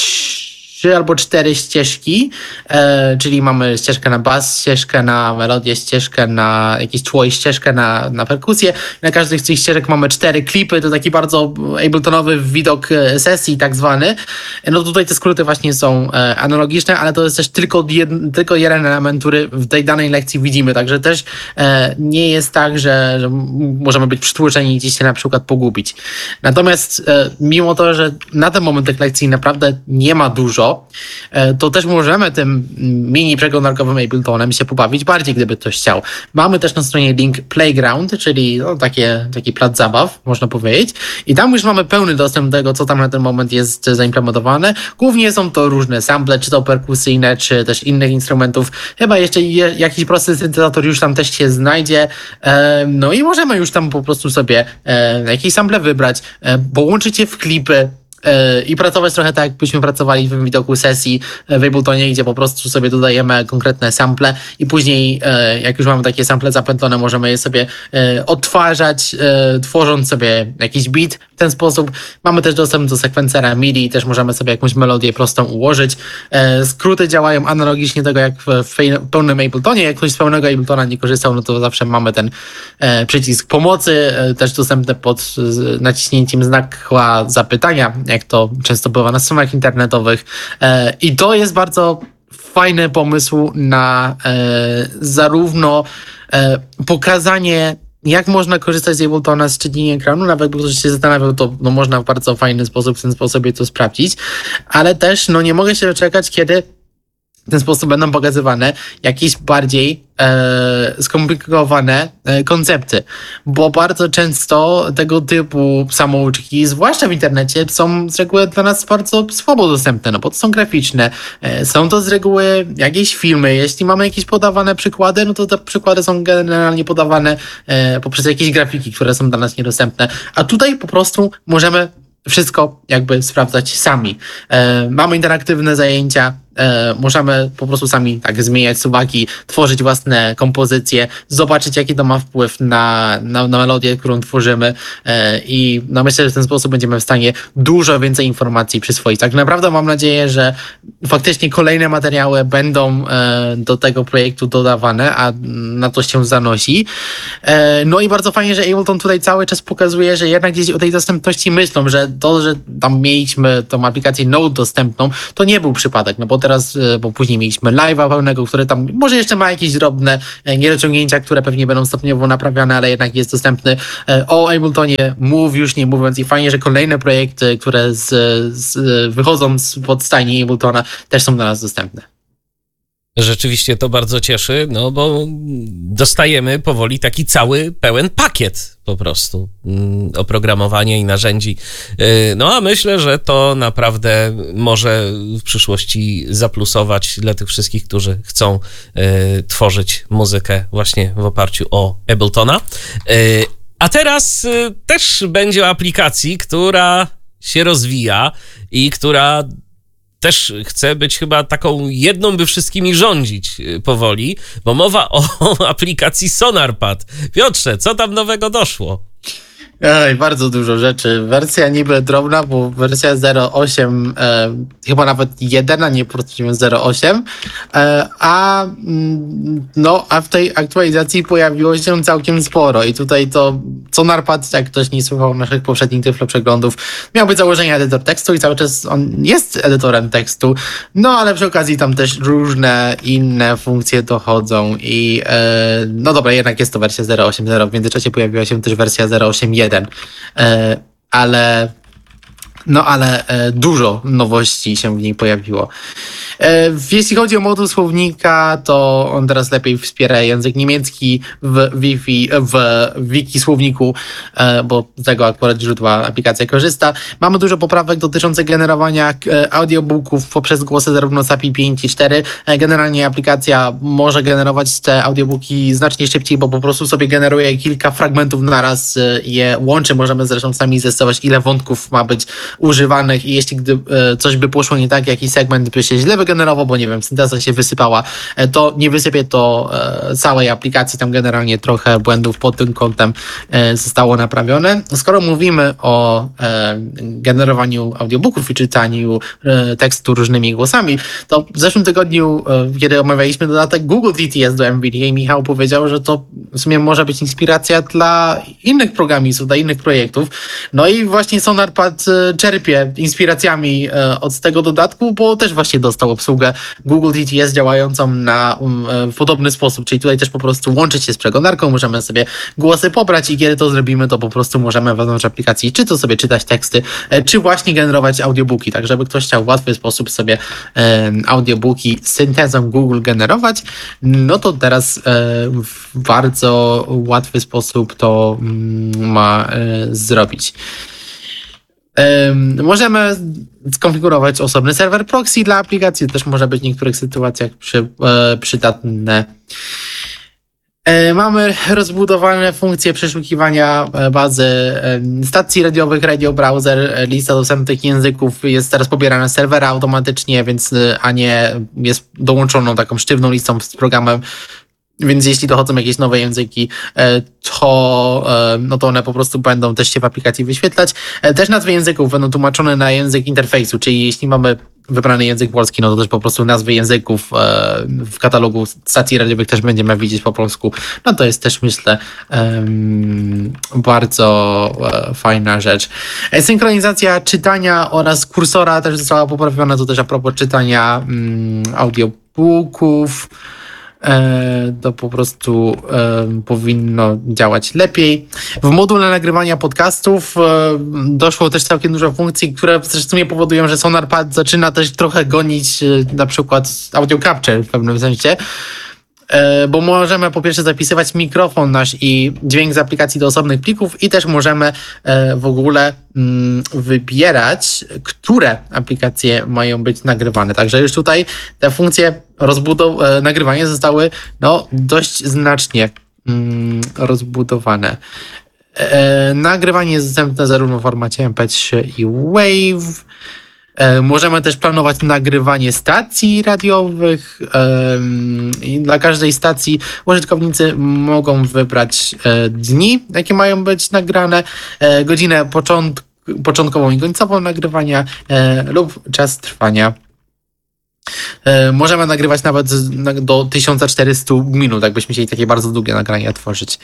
3 albo 4 ścieżki, czyli mamy ścieżkę na bas, ścieżkę na melodię, ścieżkę na jakieś tło i ścieżkę na perkusję. Na każdej z tych ścieżek mamy 4 klipy, to taki bardzo abletonowy widok sesji tak zwany. No tutaj te skróty właśnie są analogiczne, ale to jest też tylko jeden element, który w tej danej lekcji widzimy, także też nie jest tak, że możemy być przytłoczeni i gdzieś się na przykład pogubić. Natomiast mimo to, że na ten moment tych lekcji naprawdę nie ma dużo, to też możemy tym mini przeglądarkowym Abletonem się pobawić bardziej, gdyby ktoś chciał. Mamy też na stronie link Playground, czyli taki plac zabaw, można powiedzieć. I tam już mamy pełny dostęp do tego, co tam na ten moment jest zaimplementowane. Głównie są to różne sample, czy to perkusyjne, czy też innych instrumentów. Chyba jeszcze jakiś prosty syntezator już tam też się znajdzie. No i możemy już tam po prostu sobie jakieś sample wybrać, połączyć je w klipy, i pracować trochę tak, jakbyśmy pracowali w widoku sesji w Abletonie, gdzie po prostu sobie dodajemy konkretne sample i później, jak już mamy takie sample zapętlone, możemy je sobie odtwarzać, tworząc sobie jakiś beat w ten sposób. Mamy też dostęp do sekwencera MIDI i też możemy sobie jakąś melodię prostą ułożyć. Skróty działają analogicznie do tego, jak w pełnym Abletonie. Jak ktoś z pełnego Abletona nie korzystał, no to zawsze mamy ten przycisk pomocy, też dostępny pod naciśnięciem znaka zapytania, jak to często bywa na stronach internetowych. I to jest bardzo fajny pomysł na zarówno pokazanie, jak można korzystać z Abletona z czytnika ekranu, nawet gdy ktoś się zastanawiał, to można w bardzo fajny sposób, w ten sposób sobie to sprawdzić, ale też nie mogę się doczekać, kiedy w ten sposób będą pokazywane jakieś bardziej skomplikowane koncepty, bo bardzo często tego typu samouczki, zwłaszcza w internecie, są z reguły dla nas bardzo słabo dostępne, bo to są graficzne, są to z reguły jakieś filmy, jeśli mamy jakieś podawane przykłady, no to te przykłady są generalnie podawane poprzez jakieś grafiki, które są dla nas niedostępne, a tutaj po prostu możemy wszystko jakby sprawdzać sami. Mamy interaktywne zajęcia, możemy po prostu sami tak zmieniać suwaki, tworzyć własne kompozycje, zobaczyć jaki to ma wpływ na melodię, którą tworzymy i no myślę, że w ten sposób będziemy w stanie dużo więcej informacji przyswoić. Tak naprawdę mam nadzieję, że faktycznie kolejne materiały będą do tego projektu dodawane, a na to się zanosi. No i bardzo fajnie, że Ableton tutaj cały czas pokazuje, że jednak gdzieś o tej dostępności myślą, że to, że tam mieliśmy tą aplikację Node dostępną, to nie był przypadek, no bo teraz, bo później mieliśmy live'a pełnego, który tam może jeszcze ma jakieś drobne niedociągnięcia, które pewnie będą stopniowo naprawiane, ale jednak jest dostępny. O Abletonie już nie mówiąc i fajnie, że kolejne projekty, które wychodzą spod stajni Abletona też są dla nas dostępne. Rzeczywiście to bardzo cieszy, no bo dostajemy powoli taki cały, pełen pakiet po prostu oprogramowania i narzędzi. No a myślę, że to naprawdę może w przyszłości zaplusować dla tych wszystkich, którzy chcą tworzyć muzykę właśnie w oparciu o Abletona. A teraz też będzie o aplikacji, która się rozwija i która też chce być chyba taką jedną, by wszystkimi rządzić powoli, bo mowa o aplikacji Sonarpad. Piotrze, co tam nowego doszło? Bardzo dużo rzeczy. Wersja niby drobna, bo wersja 0.8, chyba nawet 1, a nie po prostu 0.8, a w tej aktualizacji pojawiło się całkiem sporo i tutaj to Sonarpad, jak ktoś nie słuchał naszych poprzednich Tyflo przeglądów, miał być założenie edytor tekstu i cały czas on jest edytorem tekstu, no ale przy okazji tam też różne inne funkcje dochodzą i no dobra, jednak jest to wersja 0.8.0, w międzyczasie pojawiła się też wersja 0.8.1, ale dużo nowości się w niej pojawiło. Jeśli chodzi o moduł słownika, to on teraz lepiej wspiera język niemiecki w wiki słowniku, bo z tego akurat źródła aplikacja korzysta. Mamy dużo poprawek dotyczących generowania audiobooków poprzez głosy zarówno z API 5 i 4. Generalnie aplikacja może generować te audiobooki znacznie szybciej, bo po prostu sobie generuje kilka fragmentów naraz, je łączy. Możemy zresztą sami testować, ile wątków ma być używanych i jeśli coś by poszło nie tak, jakiś segment by się źle wygenerował, bo nie wiem, synteza się wysypała, to nie wysypie to całej aplikacji, tam generalnie trochę błędów pod tym kątem zostało naprawione. Skoro mówimy o generowaniu audiobooków i czytaniu tekstu różnymi głosami, to w zeszłym tygodniu, kiedy omawialiśmy dodatek Google TTS do NVIDIA, Michał powiedział, że to w sumie może być inspiracja dla innych programistów, dla innych projektów. No i właśnie Sonarpad czerpie inspiracjami od tego dodatku, bo też właśnie dostał obsługę Google TTS działającą w podobny sposób, czyli tutaj też po prostu łączyć się z przeglądarką, możemy sobie głosy pobrać i kiedy to zrobimy, to po prostu możemy wewnątrz aplikacji czy to sobie czytać teksty, czy właśnie generować audiobooki, tak żeby ktoś chciał w łatwy sposób sobie audiobooki z syntezą Google generować, no to teraz w bardzo łatwy sposób to ma zrobić. Możemy skonfigurować osobny serwer proxy dla aplikacji, to też może być w niektórych sytuacjach przydatne. Mamy rozbudowane funkcje przeszukiwania bazy stacji radiowych, Radio Browser, lista dostępnych języków jest teraz pobierana z serwera automatycznie, a nie jest dołączoną taką sztywną listą z programem. Więc jeśli dochodzą jakieś nowe języki, to one po prostu będą też się w aplikacji wyświetlać. Też nazwy języków będą tłumaczone na język interfejsu, czyli jeśli mamy wybrany język polski, no to też po prostu nazwy języków w katalogu stacji radiowych też będziemy widzieć po polsku. No to jest też, myślę, bardzo fajna rzecz. Synchronizacja czytania oraz kursora też została poprawiona, to też a propos czytania audiobooków. To po prostu powinno działać lepiej. W module nagrywania podcastów doszło też całkiem dużo funkcji, które w sumie powodują, że Sonarpad zaczyna też trochę gonić na przykład audio capture w pewnym sensie. Bo możemy po pierwsze zapisywać mikrofon nasz i dźwięk z aplikacji do osobnych plików i też możemy w ogóle wybierać, które aplikacje mają być nagrywane. Także już tutaj te funkcje nagrywania zostały dość znacznie rozbudowane. Nagrywanie jest dostępne zarówno w formacie MP3 i WAV. Możemy też planować nagrywanie stacji radiowych i dla każdej stacji użytkownicy mogą wybrać dni, jakie mają być nagrane, godzinę początkową i końcową nagrywania lub czas trwania. Możemy nagrywać nawet do 1400 minut, jakbyśmy chcieli takie bardzo długie nagrania tworzyć.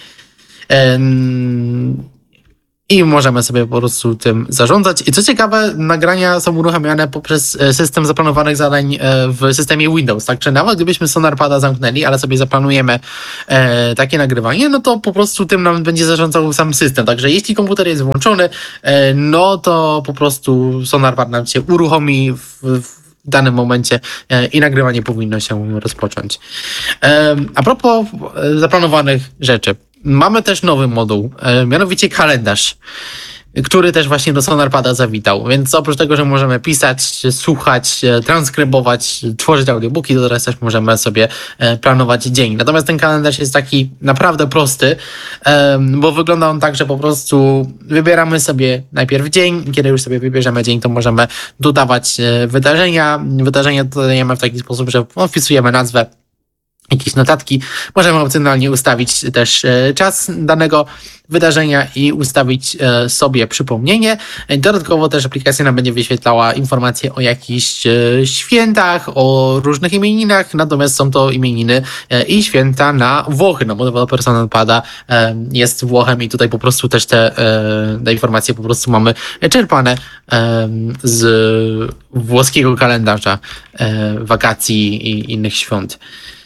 I możemy sobie po prostu tym zarządzać. I co ciekawe, nagrania są uruchamiane poprzez system zaplanowanych zadań w systemie Windows. Także nawet gdybyśmy Sonarpada zamknęli, ale sobie zaplanujemy takie nagrywanie, no to po prostu tym nam będzie zarządzał sam system. Także jeśli komputer jest włączony, no to po prostu Sonarpad nam się uruchomi w danym momencie i nagrywanie powinno się rozpocząć. A propos zaplanowanych rzeczy. Mamy też nowy moduł, mianowicie kalendarz, który też właśnie do Sonarpada zawitał. Więc oprócz tego, że możemy pisać, słuchać, transkrybować, tworzyć audiobooki, to teraz też możemy sobie planować dzień. Natomiast ten kalendarz jest taki naprawdę prosty, bo wygląda on tak, że po prostu wybieramy sobie najpierw dzień. Kiedy już sobie wybierzemy dzień, to możemy dodawać wydarzenia. Wydarzenia dodajemy w taki sposób, że wpisujemy nazwę, jakieś notatki. Możemy opcjonalnie ustawić też czas danego wydarzenia i ustawić sobie przypomnienie. Dodatkowo też aplikacja nam będzie wyświetlała informacje o jakichś świętach, o różnych imieninach, natomiast są to imieniny i święta na Włochy, no bo deweloper Sonarpada jest Włochem i tutaj po prostu też te informacje po prostu mamy czerpane z włoskiego kalendarza wakacji i innych świąt.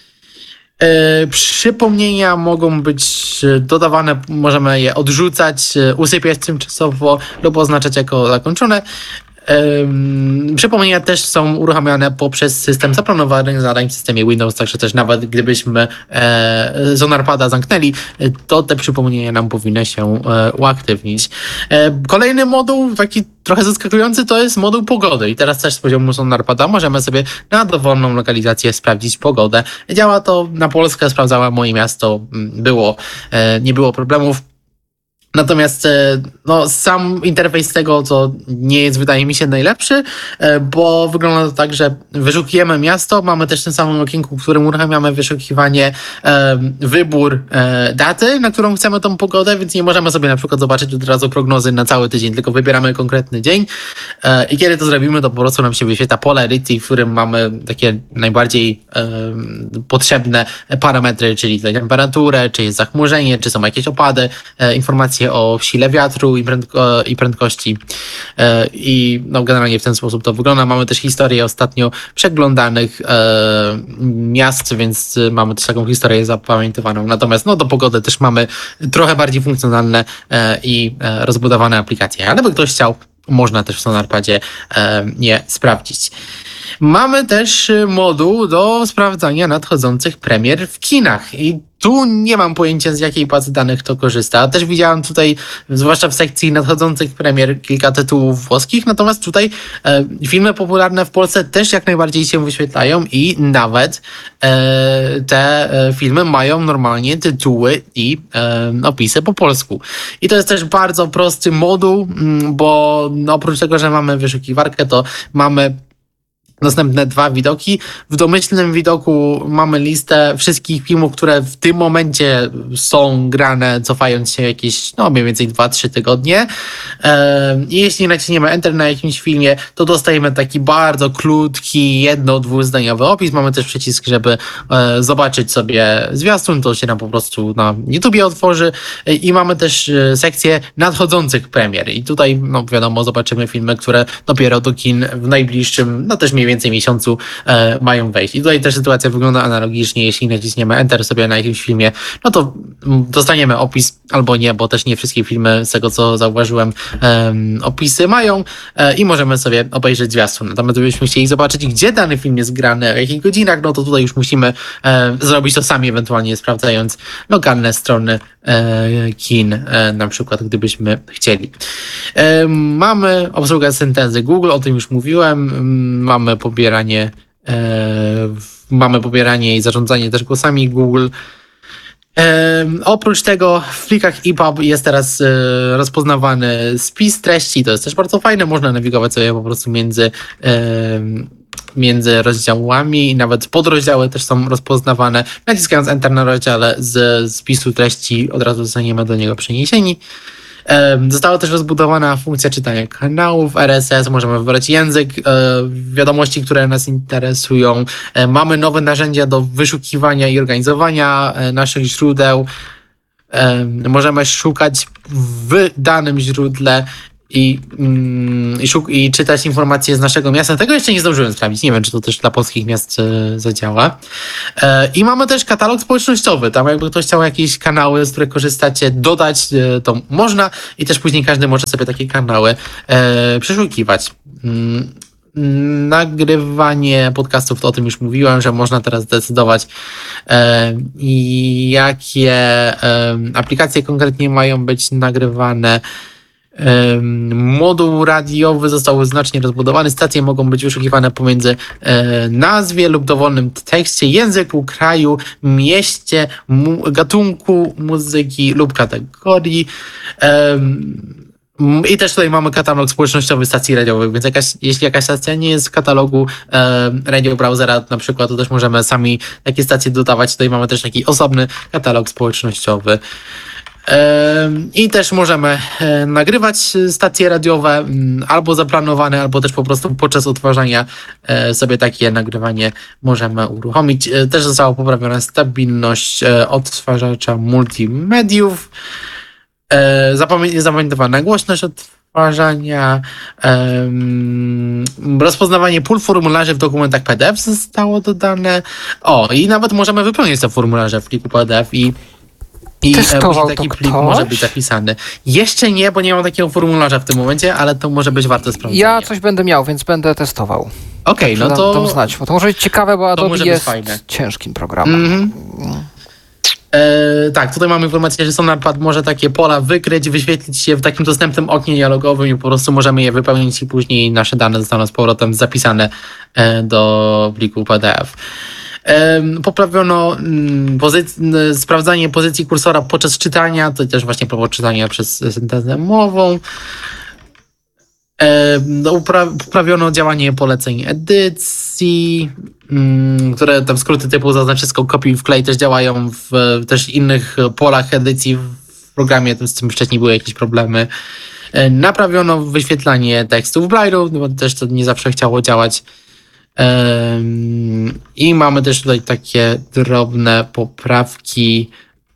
Przypomnienia mogą być dodawane, możemy je odrzucać, usypiać tymczasowo lub oznaczać jako zakończone. Przypomnienia też są uruchamiane poprzez system zaplanowanych zadań w systemie Windows, także też nawet gdybyśmy Sonarpada zamknęli, to te przypomnienia nam powinny się uaktywnić. Kolejny moduł, taki trochę zaskakujący, to jest moduł pogody i teraz też z poziomu Sonarpada możemy sobie na dowolną lokalizację sprawdzić pogodę. Działa to na Polskę, sprawdzałem moje miasto, nie było problemów. Natomiast no, sam interfejs tego to nie jest, wydaje mi się, najlepszy, bo wygląda to tak, że wyszukujemy miasto, mamy też w tym samym okienku, w którym uruchamiamy wyszukiwanie, wybór daty, na którą chcemy tą pogodę, więc nie możemy sobie na przykład zobaczyć od razu prognozy na cały tydzień, tylko wybieramy konkretny dzień i kiedy to zrobimy, to po prostu nam się wyświetla polarity, w którym mamy takie najbardziej potrzebne parametry, czyli temperaturę, czy jest zachmurzenie, czy są jakieś opady, informacje o sile wiatru i prędkości i no, generalnie w ten sposób to wygląda. Mamy też historię ostatnio przeglądanych miast, więc mamy też taką historię zapamiętywaną. Natomiast no, do pogody też mamy trochę bardziej funkcjonalne i rozbudowane aplikacje. Ale by ktoś chciał, można też w Sonarpadzie je sprawdzić. Mamy też moduł do sprawdzania nadchodzących premier w kinach i tu nie mam pojęcia, z jakiej bazy danych to korzysta. Też widziałem tutaj, zwłaszcza w sekcji nadchodzących premier, kilka tytułów włoskich, natomiast tutaj filmy popularne w Polsce też jak najbardziej się wyświetlają i nawet te filmy mają normalnie tytuły i opisy po polsku. I to jest też bardzo prosty moduł, bo no, oprócz tego, że mamy wyszukiwarkę, to mamy następne dwa widoki. W domyślnym widoku mamy listę wszystkich filmów, które w tym momencie są grane, cofając się jakieś, no mniej więcej 2-3 tygodnie. I jeśli naciśniemy Enter na jakimś filmie, to dostajemy taki bardzo krótki, 1-2-zdaniowy opis. Mamy też przycisk, żeby zobaczyć sobie zwiastun, to się nam po prostu na YouTubie otworzy. I mamy też sekcję nadchodzących premier. I tutaj, no wiadomo, zobaczymy filmy, które dopiero do kin w najbliższym, no też mniej więcej miesiącu mają wejść. I tutaj też sytuacja wygląda analogicznie, jeśli naciśniemy Enter sobie na jakimś filmie, no to dostaniemy opis albo nie, bo też nie wszystkie filmy, z tego co zauważyłem, opisy mają i możemy sobie obejrzeć zwiastun. Natomiast gdybyśmy chcieli zobaczyć, gdzie dany film jest grany, w jakich godzinach, no to tutaj już musimy zrobić to sami, ewentualnie sprawdzając lokalne strony kin, na przykład gdybyśmy chcieli. Mamy obsługę syntezy Google, o tym już mówiłem, mamy pobieranie i zarządzanie też głosami Google. Oprócz tego w plikach EPUB jest teraz rozpoznawany spis treści, to jest też bardzo fajne, można nawigować sobie po prostu między rozdziałami i nawet podrozdziały też są rozpoznawane. Naciskając Enter na rozdziale z spisu treści od razu zostaniemy do niego przeniesieni. Została też rozbudowana funkcja czytania kanałów RSS, możemy wybrać język, wiadomości, które nas interesują. Mamy nowe narzędzia do wyszukiwania i organizowania naszych źródeł. Możemy szukać w danym źródle i czytać informacje z naszego miasta. Tego jeszcze nie zdążyłem sprawdzić. Nie wiem, czy to też dla polskich miast zadziała. I mamy też katalog społecznościowy. Tam jakby ktoś chciał jakieś kanały, z których korzystacie, dodać, to można i też później każdy może sobie takie kanały przeszukiwać. Nagrywanie podcastów, to o tym już mówiłem, że można teraz decydować, jakie aplikacje konkretnie mają być nagrywane. Moduł radiowy został znacznie rozbudowany. Stacje mogą być wyszukiwane pomiędzy nazwie lub dowolnym tekście, języku, kraju, mieście, gatunku muzyki lub kategorii. I też tutaj mamy katalog społecznościowy stacji radiowych, więc jeśli jakaś stacja nie jest w katalogu radio browsera na przykład, to też możemy sami takie stacje dodawać. Tutaj mamy też taki osobny katalog społecznościowy. I też możemy nagrywać stacje radiowe albo zaplanowane, albo też po prostu podczas odtwarzania sobie takie nagrywanie możemy uruchomić. Też została poprawiona stabilność odtwarzacza multimediów. Zapamiętowana głośność odtwarzania. Rozpoznawanie pól formularzy w dokumentach PDF zostało dodane. I nawet możemy wypełnić te formularze w pliku PDF i Testował taki to plik ktoś? może być zapisany. Jeszcze nie, bo nie mam takiego formularza w tym momencie, ale to może być warte sprawdzenia. Ja coś będę miał, więc będę testował. Okej, no to... Dam znać, bo to może być ciekawe, bo Adobe może być jest fajne. ciężkim programem. Tak, tutaj mamy informację, że Sonarpad może takie pola wykryć, wyświetlić się w takim dostępnym oknie dialogowym i po prostu możemy je wypełnić i później nasze dane zostaną z powrotem zapisane do pliku PDF. Poprawiono sprawdzanie pozycji kursora podczas czytania, to też właśnie prawo czytania przez syntezę mową. Poprawiono działanie poleceń edycji, które tam skróty typu zaznaczysko, kopiuj i wklej też działają w też innych polach edycji w programie, z tym wcześniej były jakieś problemy. Naprawiono wyświetlanie tekstów w Braille'u, bo też to nie zawsze chciało działać. I mamy też tutaj takie drobne poprawki,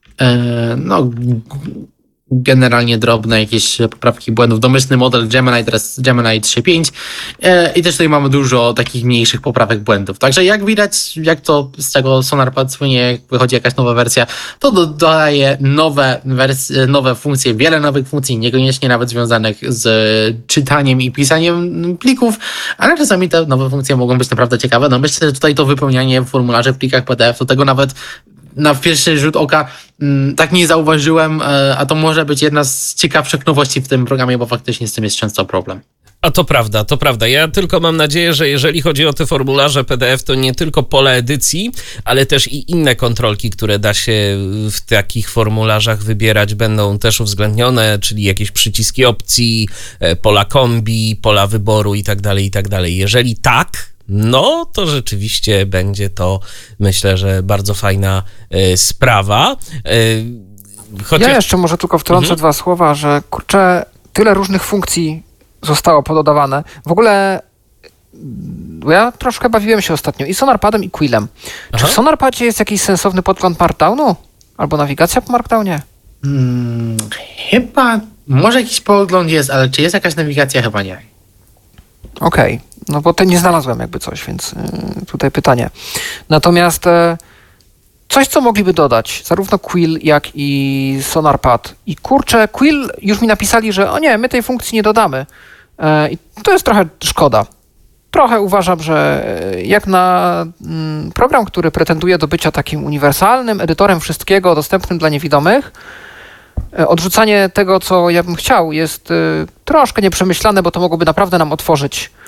generalnie drobne jakieś poprawki błędów. Domyślny model Gemini, teraz Gemini 3.5 i też tutaj mamy dużo takich mniejszych poprawek błędów. Także jak widać, jak to z tego Sonarpad słynie, jak wychodzi jakaś nowa wersja, to dodaje nowe funkcje, wiele nowych funkcji, niekoniecznie nawet związanych z czytaniem i pisaniem plików, ale czasami te nowe funkcje mogą być naprawdę ciekawe. No myślę, że tutaj to wypełnianie formularzy w plikach PDF, to tego nawet na pierwszy rzut oka tak nie zauważyłem, a to może być jedna z ciekawszych nowości w tym programie, bo faktycznie z tym jest często problem. A to prawda, to prawda. Ja tylko mam nadzieję, że jeżeli chodzi o te formularze PDF, to nie tylko pole edycji, ale też i inne kontrolki, które da się w takich formularzach wybierać, będą też uwzględnione, czyli jakieś przyciski opcji, pola kombi, pola wyboru i tak dalej. Jeżeli tak, no to rzeczywiście będzie to, myślę, że bardzo fajna sprawa. Ja jeszcze może tylko wtrącę dwa słowa, że kurczę, tyle różnych funkcji zostało pododawane. W ogóle ja troszkę bawiłem się ostatnio i Sonarpadem, i Quillem. Czy w Sonarpadzie jest jakiś sensowny podgląd Markdownu? Albo nawigacja po Markdownie? Chyba, może jakiś podgląd jest, ale czy jest jakaś nawigacja? Chyba nie. Okej, no bo nie znalazłem jakby coś, więc tutaj pytanie. Natomiast coś, co mogliby dodać, zarówno Quill, jak i Sonarpad. I kurczę, Quill już mi napisali, że o nie, my tej funkcji nie dodamy. I to jest trochę szkoda. Trochę uważam, że jak na program, który pretenduje do bycia takim uniwersalnym edytorem wszystkiego, dostępnym dla niewidomych, odrzucanie tego, co ja bym chciał, jest troszkę nieprzemyślane, bo to mogłoby naprawdę nam otworzyć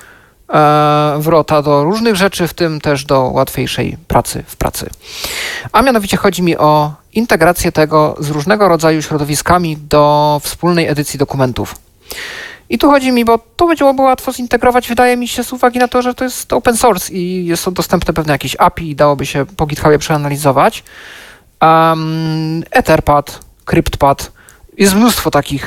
wrota do różnych rzeczy, w tym też do łatwiejszej pracy w pracy. A mianowicie chodzi mi o integrację tego z różnego rodzaju środowiskami do wspólnej edycji dokumentów. I tu chodzi mi, bo to będzie było łatwo zintegrować, wydaje mi się, z uwagi na to, że to jest open source i jest to dostępne pewne jakieś API i dałoby się po GitHubie przeanalizować. Etherpad, CryptPad, jest mnóstwo takich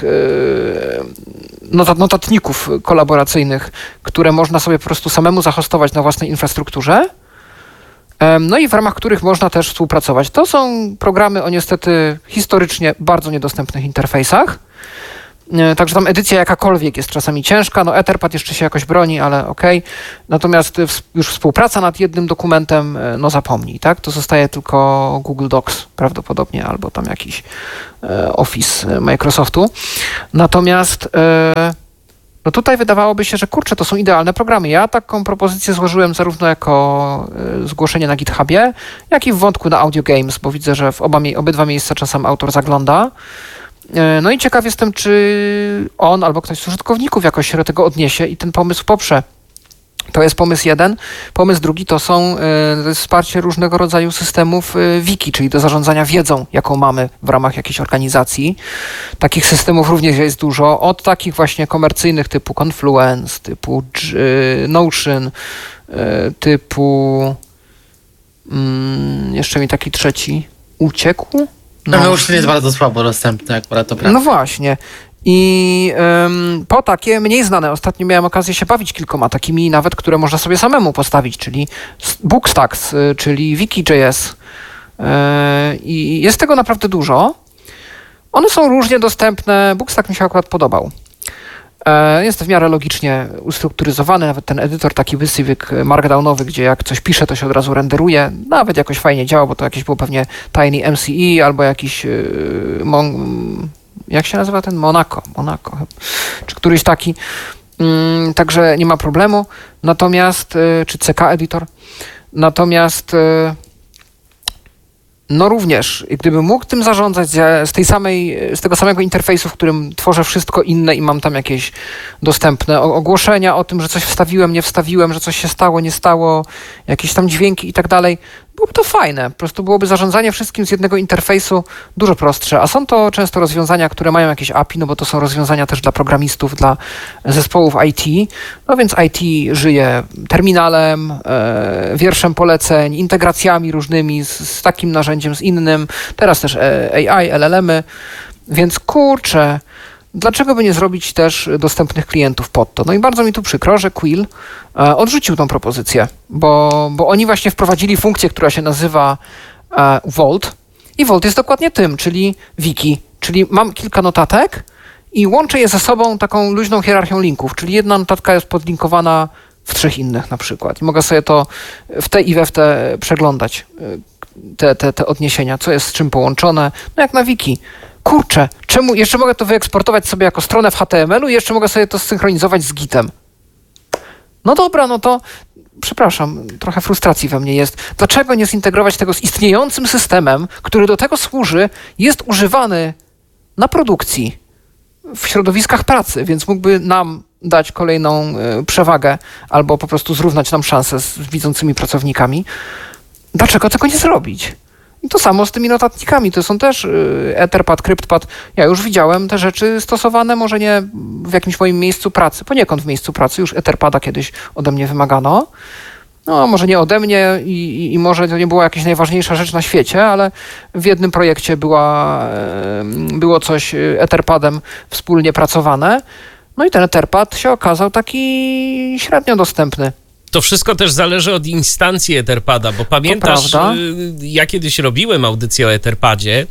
notatników kolaboracyjnych, które można sobie po prostu samemu zahostować na własnej infrastrukturze, no i w ramach których można też współpracować. To są programy o niestety historycznie bardzo niedostępnych interfejsach, także tam edycja jakakolwiek jest czasami ciężka, no Etherpad jeszcze się jakoś broni, ale okej. Natomiast już współpraca nad jednym dokumentem, no zapomnij, tak? To zostaje tylko Google Docs prawdopodobnie, albo tam jakiś Office Microsoftu. Natomiast no tutaj wydawałoby się, że kurczę, to są idealne programy. Ja taką propozycję złożyłem zarówno jako zgłoszenie na GitHubie, jak i w wątku na Audio Games, bo widzę, że w obydwa miejsca czasem autor zagląda. No i ciekaw jestem, czy on albo ktoś z użytkowników jakoś się do tego odniesie i ten pomysł poprze. To jest pomysł jeden. Pomysł drugi to jest wsparcie różnego rodzaju systemów wiki, czyli do zarządzania wiedzą, jaką mamy w ramach jakiejś organizacji. Takich systemów również jest dużo. Od takich właśnie komercyjnych typu Confluence, typu Notion, typu jeszcze mi taki trzeci uciekł. No już jest bardzo słabo dostępne, akurat to prawda. No właśnie. I po takie mniej znane, ostatnio miałem okazję się bawić kilkoma takimi nawet, które można sobie samemu postawić, czyli Bookstacks, czyli Wiki.js. I jest tego naprawdę dużo. One są różnie dostępne. Bookstack mi się akurat podobał. Jest w miarę logicznie ustrukturyzowany, nawet ten edytor taki wysywyk markdownowy, gdzie jak coś pisze, to się od razu renderuje. Nawet jakoś fajnie działa, bo to jakieś było pewnie Tiny MCE albo jakiś jak się nazywa ten? Monaco, czy któryś taki. Także nie ma problemu. Natomiast, czy CK Editor. Natomiast no również, gdybym mógł tym zarządzać z tego samego interfejsu, w którym tworzę wszystko inne i mam tam jakieś dostępne ogłoszenia o tym, że coś wstawiłem, nie wstawiłem, że coś się stało, nie stało, jakieś tam dźwięki i tak dalej, byłoby to fajne. Po prostu byłoby zarządzanie wszystkim z jednego interfejsu dużo prostsze. A są to często rozwiązania, które mają jakieś API, no bo to są rozwiązania też dla programistów, dla zespołów IT. No więc IT żyje terminalem, wierszem poleceń, integracjami różnymi z takim narzędziem, z innym. Teraz też AI, LLM-y. Więc kurczę, dlaczego by nie zrobić też dostępnych klientów pod to? No i bardzo mi tu przykro, że Quill odrzucił tą propozycję, bo oni właśnie wprowadzili funkcję, która się nazywa Vault i Vault jest dokładnie tym, czyli wiki, czyli mam kilka notatek i łączę je ze sobą taką luźną hierarchią linków, czyli jedna notatka jest podlinkowana w 3 innych na przykład i mogę sobie to w te i we w te przeglądać, te odniesienia, co jest z czym połączone, no jak na wiki. Kurczę, czemu jeszcze mogę to wyeksportować sobie jako stronę w HTML-u i jeszcze mogę sobie to zsynchronizować z Gitem? No dobra, no to przepraszam, trochę frustracji we mnie jest. Dlaczego nie zintegrować tego z istniejącym systemem, który do tego służy, jest używany na produkcji, w środowiskach pracy, więc mógłby nam dać kolejną przewagę albo po prostu zrównać nam szanse z widzącymi pracownikami. Dlaczego tego nie zrobić? I to samo z tymi notatnikami. To są też Etherpad, CryptPad. Ja już widziałem te rzeczy stosowane, może nie w jakimś moim miejscu pracy, poniekąd w miejscu pracy. Już Etherpada kiedyś ode mnie wymagano. No, może nie ode mnie i może to nie była jakaś najważniejsza rzecz na świecie, ale w jednym projekcie było coś Etherpadem wspólnie pracowane. No i ten Etherpad się okazał taki średnio dostępny. To wszystko też zależy od instancji Etherpada, bo pamiętasz, ja kiedyś robiłem audycję o Etherpadzie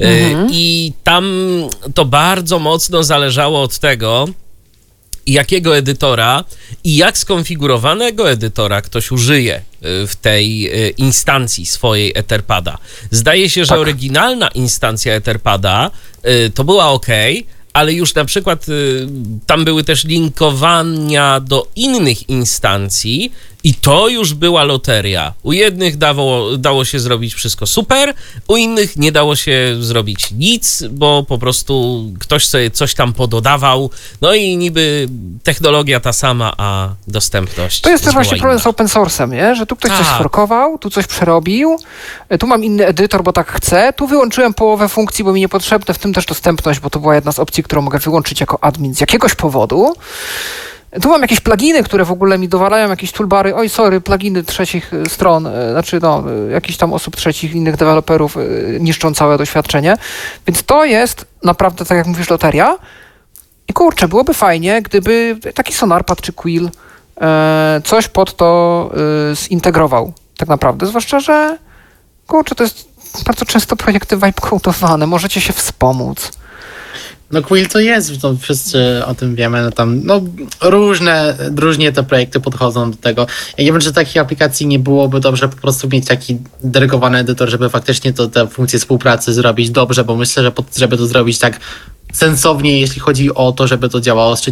i tam to bardzo mocno zależało od tego, jakiego edytora i jak skonfigurowanego edytora ktoś użyje w tej instancji swojej Etherpada. Zdaje się, że oryginalna instancja Etherpada to była OK, ale już na przykład tam były też linkowania do innych instancji I to już była loteria. U jednych dało się zrobić wszystko super, u innych nie dało się zrobić nic, bo po prostu ktoś sobie coś tam pododawał, no i niby technologia ta sama, a dostępność To jest też była właśnie problem inna. z open source'em, nie? Że tu ktoś coś Tak. sforkował, tu coś przerobił, tu mam inny edytor, bo tak chcę, tu wyłączyłem połowę funkcji, bo mi niepotrzebne, w tym też dostępność, bo to była jedna z opcji, którą mogę wyłączyć jako admin z jakiegoś powodu. Tu mam jakieś pluginy, które w ogóle mi dowalają jakieś toolbary, pluginy trzecich stron, jakichś tam osób trzecich, innych deweloperów niszczą całe doświadczenie. Więc to jest naprawdę, tak jak mówisz, loteria. I kurczę, byłoby fajnie, gdyby taki SonarPad czy Quill coś pod to zintegrował tak naprawdę. Zwłaszcza, że kurczę, to jest bardzo często projekty vibe-code'owane, możecie się wspomóc. No Quill to jest, to wszyscy o tym wiemy, no tam różnie te projekty podchodzą do tego. Ja nie wiem, czy takich aplikacji nie byłoby dobrze po prostu mieć taki delegowany edytor, żeby faktycznie te funkcje współpracy zrobić dobrze, bo myślę, że żeby to zrobić tak sensownie, jeśli chodzi o to, żeby to działało z